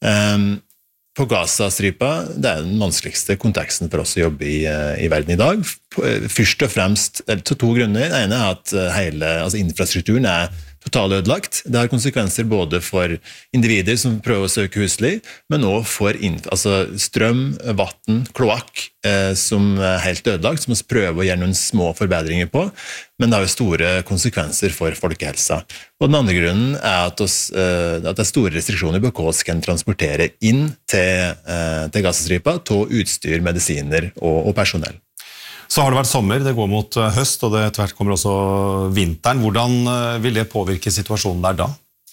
Speaker 7: På Gazastripa, det den vanskeligste konteksten for oss å jobbe i verden i dag. Først og fremst, til 2 grunner. Det ene at hele infrastrukturen totalt ødelagt. Det har konsekvenser både for individer som prøver å søke husly, men også for strøm, vatten, kloakk, som helt ødelagt, som vi prøver å gjøre noen små forbedringer på, men det har jo store konsekvenser for folkehelsa. Og den andre grunnen at det store restriksjoner på hva vi kan transportere inn til Gazastripa, til utstyr, medisiner og personell.
Speaker 5: Så har det vært sommer, det går mot høst, og det etter hvert kommer også vinteren. Hvordan vil det påvirke situasjonen der da?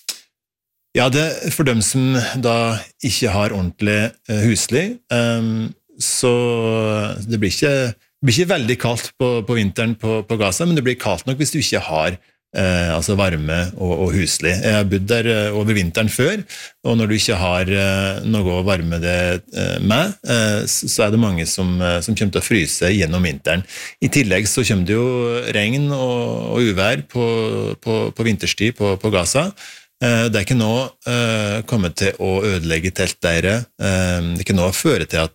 Speaker 7: Ja, for dem som da ikke har ordentlig husly, så det blir ikke veldig kaldt på vinteren på Gaza, men det blir kaldt nok hvis du ikke har varme og husly. Jeg har bodd der over vinteren før, og når du ikke har noe å varme det med, så det mange som kommer til å fryse gjennom vinteren. I tillegg så kommer det jo regn og uvær på vinterstid på Gaza. Det ikke nå kommet til å ødelegge teltleirer. Det ikke nå føre til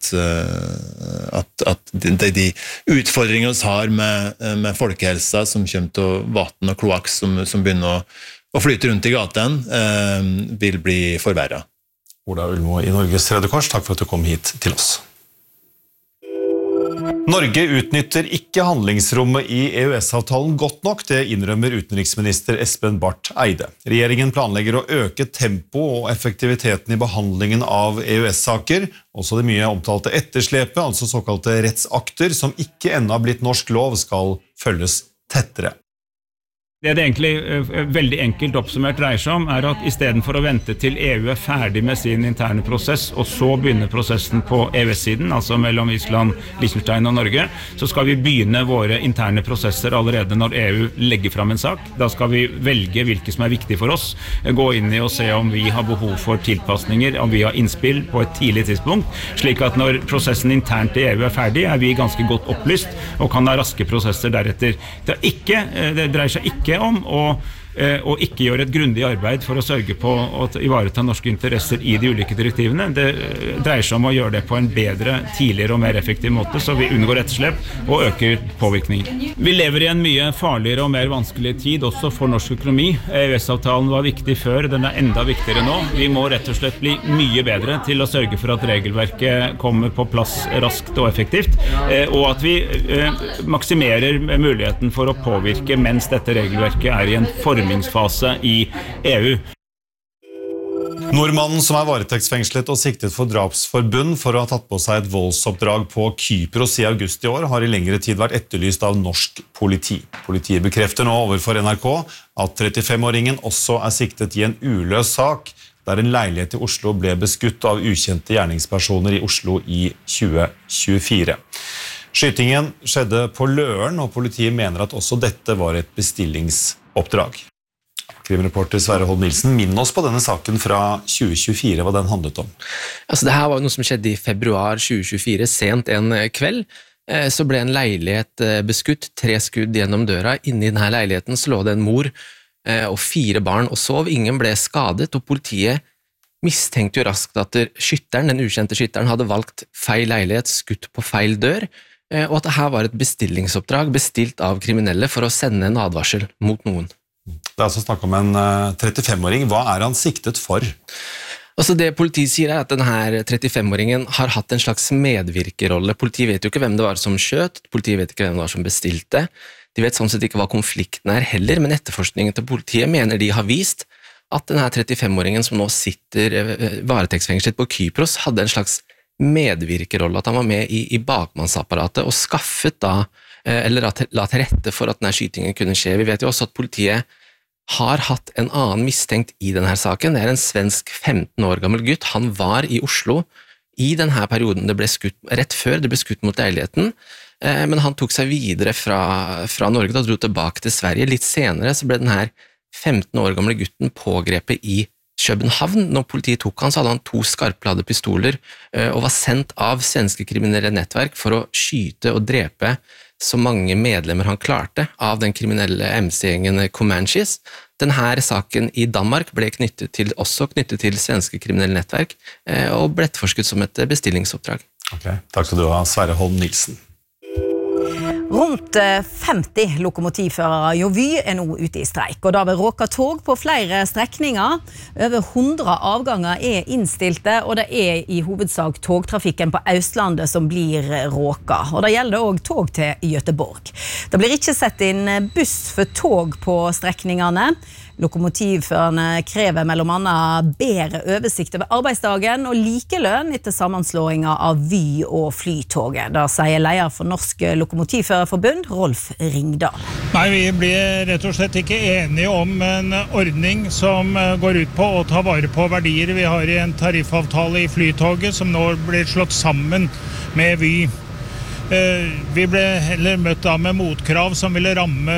Speaker 7: at de utfordringer vi har med folkehelsa som kommer til vatten og kloakk som begynner å flyte rundt i gaten, vil bli forverret.
Speaker 5: Ola Ullmo i Norges Røde Kors, takk for at du kom hit til oss. Norge utnytter ikke handlingsrommet i EØS-avtalen godt nok, det innrømmer utenriksminister Espen Barth Eide. Regjeringen planlegger å øke tempo og effektiviteten i behandlingen av EØS-saker, også det mye omtalte etterslepet, altså såkalte rettsakter, som ikke ennå har blitt norsk lov, skal følges tettere.
Speaker 8: Det egentlig veldig enkelt oppsummert dreier seg om, at i stedet for å vente til EU ferdig med sin interne prosess, og så begynne prosessen på EØS-siden, altså mellom Island, Liechtenstein og Norge, så skal vi begynne våre interne prosesser allerede når EU legger fram en sak. Da skal vi velge hvilke som viktig for oss, gå inn i og se om vi har behov for tilpasninger, om vi har innspill på et tidlig tidspunkt, slik at når prosessen internt i EU ferdig, vi ganske godt opplyst, og kan ha raske prosesser deretter. Det dreier seg ikke om å ikke gjøre et grundig arbeid for å sørge på å ivareta norske interesser i de ulike direktivene. Det dreier seg om å gjøre det på en bedre, tidligere og mer effektiv måte, så vi unngår etterslep og øker påvirkningen. Vi lever i en mye farligere og mer vanskelig tid også for norsk økonomi. EØS-avtalen var viktig før, den enda viktigere nå. Vi må rett og slett bli mye bedre til å sørge for at regelverket kommer på plass raskt og effektivt, og at vi maksimerer muligheten for å påvirke mens dette regelverket i en formingsfase i EU.
Speaker 5: Nordmannen som varetektsfengslet og siktet for drapsforbund for å ha tatt på seg et voldsoppdrag på Kypros i august i år, har i lengre tid vært etterlyst av norsk politi. Politiet bekrefter nå overfor NRK at 35-åringen også siktet i en uløs sak der en leilighet i Oslo ble beskutt av ukjente gjerningspersoner i Oslo i 2024. Skytingen skjedde på Løren, og politiet mener at også dette var et bestillingsoppdrag. Krimreporter Sverre Holm Nilsen, minn oss på denne saken fra 2024, hva den handlet om.
Speaker 9: Altså, det her var noe som skjedde i februar 2024, sent en kveld. Så ble en leilighet beskutt, 3 skudd gjennom døra. Inne i denne leiligheten så lå det en mor og 4 barn og sov. Ingen ble skadet, og politiet mistenkte jo raskt at den ukjente skytteren, hadde valgt feil leilighet, skutt på feil dør, og at dette var et bestillingsoppdrag bestilt av kriminelle for å sende en advarsel mot noen.
Speaker 5: Det er altså snakk om en 35-åring. Hva er han siktet for?
Speaker 9: Altså det politiet sier at denne 35-åringen har hatt en slags medvirkerolle. Politiet vet jo ikke hvem det var som skjøt, politiet vet ikke hvem det var som bestilte. De vet sånn sett ikke hva konflikten er heller, men etterforskningen til politiet mener de har vist at denne 35-åringen som nå sitter varetektsfengslet på Kypros hadde en slags medvirkerolle, at han var med i bakmannsapparatet og skaffet da, eller la til rette for at denne skytingen kunne skje. Vi vet jo også at politiet har hatt en annen mistenkt i denne saken. Det er en svensk 15 år gammel gutt. Han var i Oslo i denne perioden det ble skutt, rett før det ble skutt mot leiligheten, men han tok seg videre fra Norge og dro tilbake til Sverige. Litt senere så ble denne 15 år gamle gutten pågrepet i København. Når politiet tok han, så hadde han 2 skarpladde pistoler og var sendt av svenske kriminelle nettverk for å skyte og drepe så mange medlemmer han klarte av den kriminelle MC-gjengen Comanches. Denne saken i Danmark ble også knyttet til svenske kriminelle nettverk og ble etterforsket som et bestillingsoppdrag.
Speaker 5: Ok, takk skal du ha, Sverre Holm Nilsen.
Speaker 1: Rundt 50 lokomotivførere jo Vy nå ute i streik, og da vil råka tog på flere strekninger. Over 100 avganger innstilte, og det i hovedsak togtrafikken på Østlandet som blir råka. Og det gjelder også tog til Göteborg. Det blir ikke sett inn buss for tog på strekningene. Lokomotivførerne krever mellom annet bedre oversikt over arbeidsdagen og likelønn etter sammenslåingen av Vy og Flytoget. Da sier leder for Norsk Lokomotivførerforbund, Rolf Ringdal.
Speaker 10: Nei, vi blir rett og slett ikke enige om en ordning som går ut på å ta vare på verdier vi har i en tariffavtale i Flytoget, som nå blir slått sammen med Vy. Vi ble heller møtt da med motkrav som ville ramme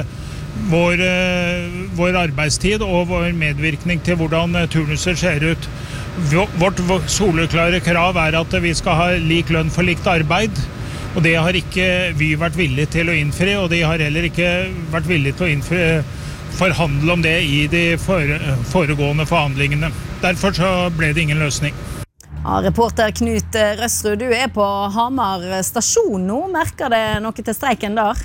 Speaker 10: vår arbeidstid og vår medvirkning til hvordan turnuser ser ut. Vårt soleklare krav at vi skal ha lik lønn for likt arbeid, og det har ikke vi vært villige til å innfri, og de har heller ikke vært villige til å forhandle om det i de foregående forhandlingene. Derfor så ble det ingen løsning.
Speaker 1: Ja, reporter Knut Røsrud, du på Hamar stasjon nå. Merker det noe til streiken der?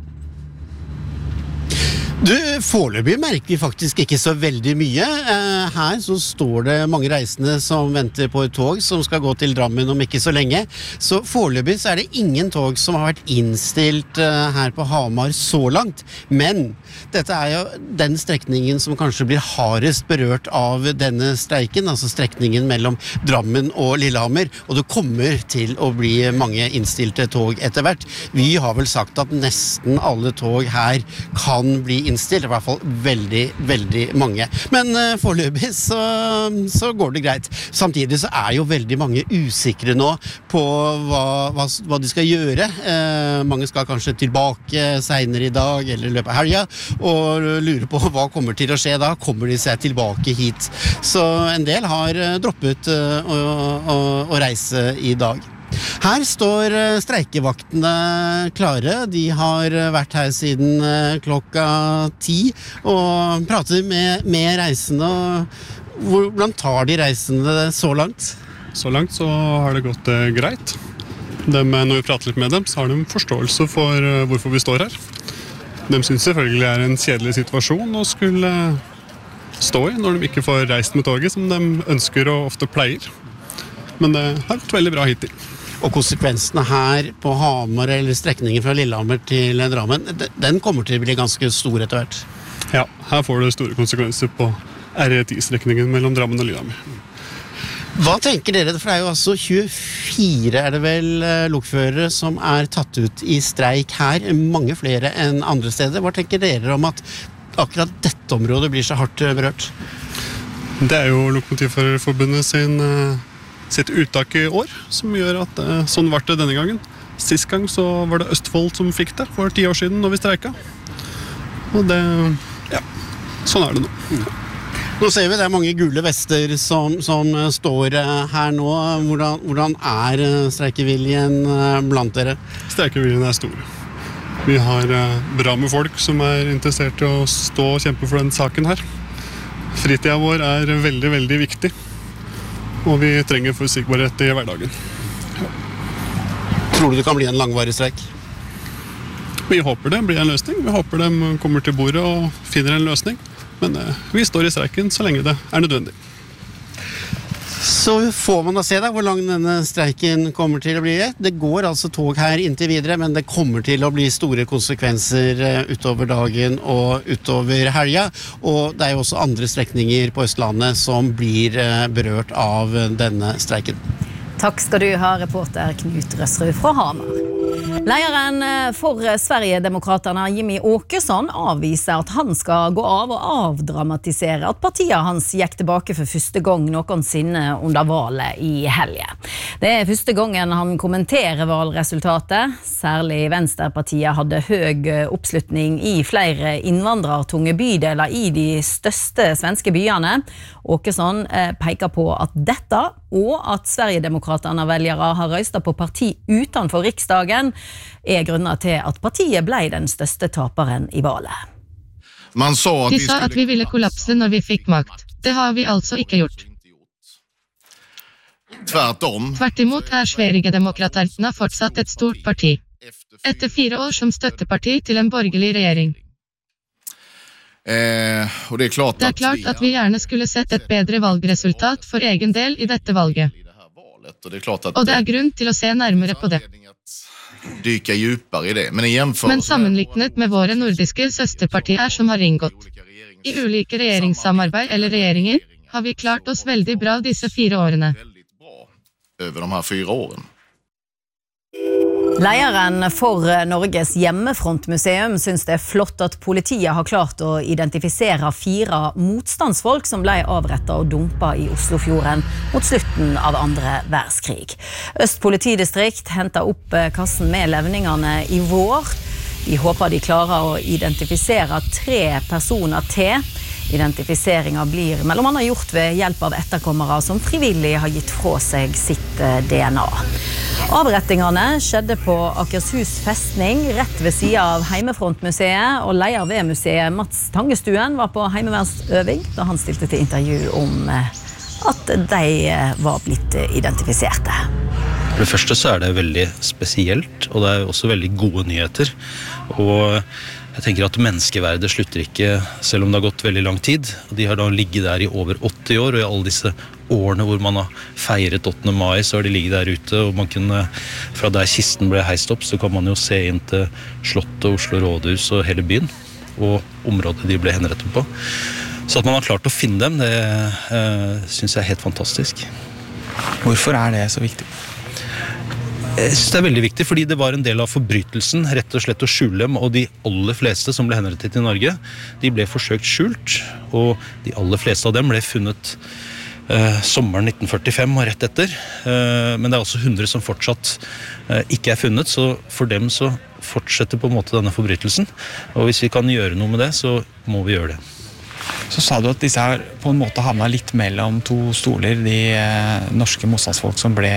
Speaker 11: Du, foreløpig merker vi faktisk ikke så veldig mye. Her så står det mange reisende som venter på et tog som skal gå til Drammen om ikke så lenge. Så foreløpig så det ingen tog som har vært innstilt her på Hamar så langt. Men dette jo den strekningen som kanskje blir hardest berørt av denne streiken, altså strekningen mellom Drammen og Lillehammer, og det kommer til å bli mange innstilte tog etter hvert. Vi har vel sagt at nesten alle tog her kan bli innstilt, i hvert fall veldig, veldig mange. Men foreløpig så går det greit. Samtidig så jo veldig mange usikre nå på hva de skal gjøre. Mange skal kanskje tilbake senere i dag eller i løpet av helga, og lurer på hva kommer til å skje da. Kommer de seg tilbake hit? Så en del har droppet å reise i dag. Her står streikevaktene klare. De har vært her siden klokka 10 og prater med reisende. Hvordan tar de reisende så langt?
Speaker 12: Så langt så har det gått greit. Når vi prater litt med dem, så har de forståelse for hvorfor vi står her. De synes selvfølgelig det en kjedelig situasjon å skulle stå i når de ikke får reist med toget som de ønsker og ofte pleier. Men det har gått veldig bra hittil.
Speaker 11: Og konsekvensene her på Hamar eller strekningen fra Lillehammer til Drammen, den kommer til å bli ganske stor etter hvert.
Speaker 12: Ja, her får det store konsekvenser på R10-strekningen mellom Drammen og Lillehammer.
Speaker 11: Hva tenker dere? For det jo altså 24 det vel lokførere som tatt ut i streik her, mange flere enn andre steder. Hva tenker dere om at akkurat dette området blir så hardt berørt?
Speaker 12: Det jo Lokomotivførerforbundet sitt uttak i år, som gjør at sånn var det denne gangen. Sist gang så var det Østfold som fikk det, for 10 år siden når vi streika. Og det, sånn det nå.
Speaker 11: Nå ser vi det mange gule vester som står her nå. Hvordan streikeviljen blant dere?
Speaker 12: Streikeviljen stor. Vi har bra med folk som interessert i å stå og kjempe for den saken her. Fritiden vår veldig, veldig viktig. Og vi trenger forutsigbarhet i hverdagen.
Speaker 11: Tror du det kan bli en langvarig streik?
Speaker 12: Vi håper det blir en løsning. Vi håper de kommer til bordet og finner en løsning. Men vi står i streiken så lenge det nødvendig.
Speaker 11: Så får man da se hvor lang denne streiken kommer til å bli. Det går altså tog her inntil videre, men det kommer til å bli store konsekvenser utover dagen og utover helga. Og det jo også andre strekninger på Østlandet som blir berørt av denne streiken.
Speaker 1: Takk skal du ha, reporter Knut Røsrud fra Hamar. Lederen for Sverigedemokraterna, Jimmy Åkesson, avviser at han skal gå av og avdramatisere at partiet hans gikk tilbake for første gang noensinne under valget i helgen. Det første gangen han kommenterer valgresultatet. Særlig Venstrepartiet hadde høy oppslutning i flere innvandrertunge bydeler i de største svenske byene. Åkesson peker på at dette og at Sverigedemokraterna veljere har røstet på parti utenfor riksdagen grunner til at partiet ble den største taperen i valget.
Speaker 3: De sa at vi ville kollapse når vi fikk makt. Det har vi altså ikke gjort. Tvert imot Sverigedemokraterna fortsatt et stort parti. Etter 4 år som støtteparti til en borgerlig regjering. Det er klart at vi gjerne skulle sett et bedre valgresultat for egen del i dette valget. Og det grunn til å se nærmere på det. Men sammenlignet med våre nordiske søsterpartier som har inngått i ulike regjeringssamarbeid eller regjeringer, har vi klart oss veldig bra disse 4 årene.
Speaker 1: Lederen for Norges hjemmefrontmuseum synes det flott at politiet har klart å identifisere 4 motstandsfolk som ble avrettet og dumpet i Oslofjorden mot slutten av 2. verdenskrig. Øst politidistrikt hentet opp kassen med levningene i vår. De håper de klarer å identifisere 3 personer til. Identifiseringen blir mellom annet gjort ved hjelp av etterkommere som frivillig har gitt fra seg sitt DNA. Avrettingene skjedde på Akershus festning, rett ved siden av Heimefrontmuseet, og leder ved museet Mats Tangestuen var på heimevernsøving da han stilte til intervju om at de var blitt identifiserte.
Speaker 13: For det første så det veldig spesielt, og det også veldig gode nyheter. Og jeg tenker at menneskeverdet slutter ikke, selv om det har gått veldig lang tid. De har da ligget der i over 80 år, og i alle disse årene hvor man har feiret 8. mai, så har de ligget der ute, og man kunne, fra der kisten ble heist opp, så kan man jo se inn til Slottet, Oslo Rådhus og hele byen, og området de ble henrettet på. Så at man har klart å finne dem, det synes jeg helt fantastisk.
Speaker 14: Hvorfor det så viktig?
Speaker 13: Jeg synes det veldig viktig, fordi det var en del av forbrytelsen, rett og slett å skjule dem, og de aller fleste som ble henrettet i Norge, de ble forsøkt skjult, og de aller fleste av dem ble funnet sommeren 1945 og rett etter, men det også 100 som fortsatt ikke funnet, så for dem så fortsetter på en måte denne forbrytelsen, og hvis vi kan gjøre noe med det, så må vi gjøre det.
Speaker 14: Så sa du at disse her på en måte havnet litt mellom 2 stoler, de norske motstandsfolk som ble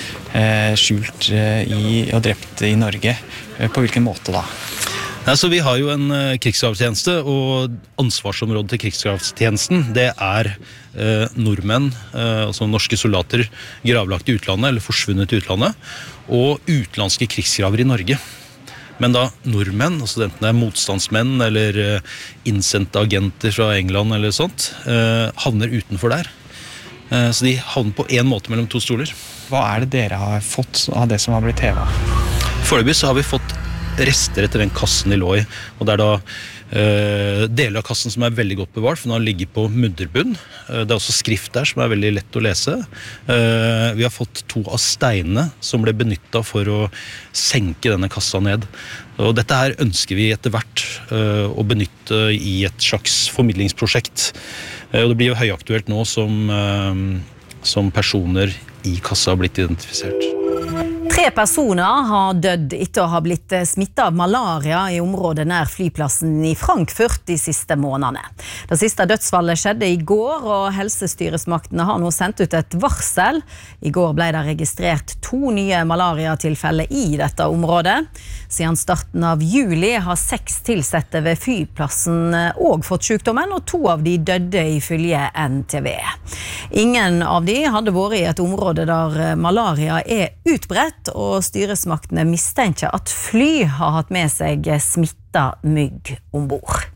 Speaker 14: skjult og drept i Norge. På hvilken måte da?
Speaker 13: Altså, vi har jo en krigsgravtjeneste, og ansvarsområdet til krigsgravtjenesten, det nordmenn, altså norske soldater, gravlagt i utlandet, eller forsvunnet i utlandet, og utenlandske krigsgraver i Norge. Men da nordmenn, altså enten det motstandsmenn eller innsendte agenter fra England eller sånt, havner utenfor der. Så de havner på en måte mellom 2 stoler.
Speaker 14: Hva det dere har fått av det som har blitt hevet?
Speaker 13: Foreløpig så har vi fått rester etter den kassen de lå i, og det da deler av kassen som veldig godt bevart, for den har ligget på mudderbunn. Det også skrift der som veldig lett å lese. Vi har fått 2 av steinene som ble benyttet for å senke denne kassa ned. Og dette her ønsker vi etter hvert å benytte i et slags formidlingsprosjekt. Og det blir jo høyaktuelt nå som personer i kassa har blitt identifisert.
Speaker 1: 3 personer har dødd etter å ha blitt smittet av malaria i området nær flyplassen i Frankfurt de siste månedene. Det siste dødsfallet skjedde i går, og helsestyresmaktene har nå sendt ut et varsel. I går ble det registrert 2 nye malariatilfeller i dette området. Siden starten av juli har 6 tilsette ved flyplassen også fått sykdommen, og 2 av de døde ifølge NTV. Ingen av de hadde vært i et område der malaria er utbredt, og styresmaktene mistenker at fly har hatt med seg smittet mygg ombord.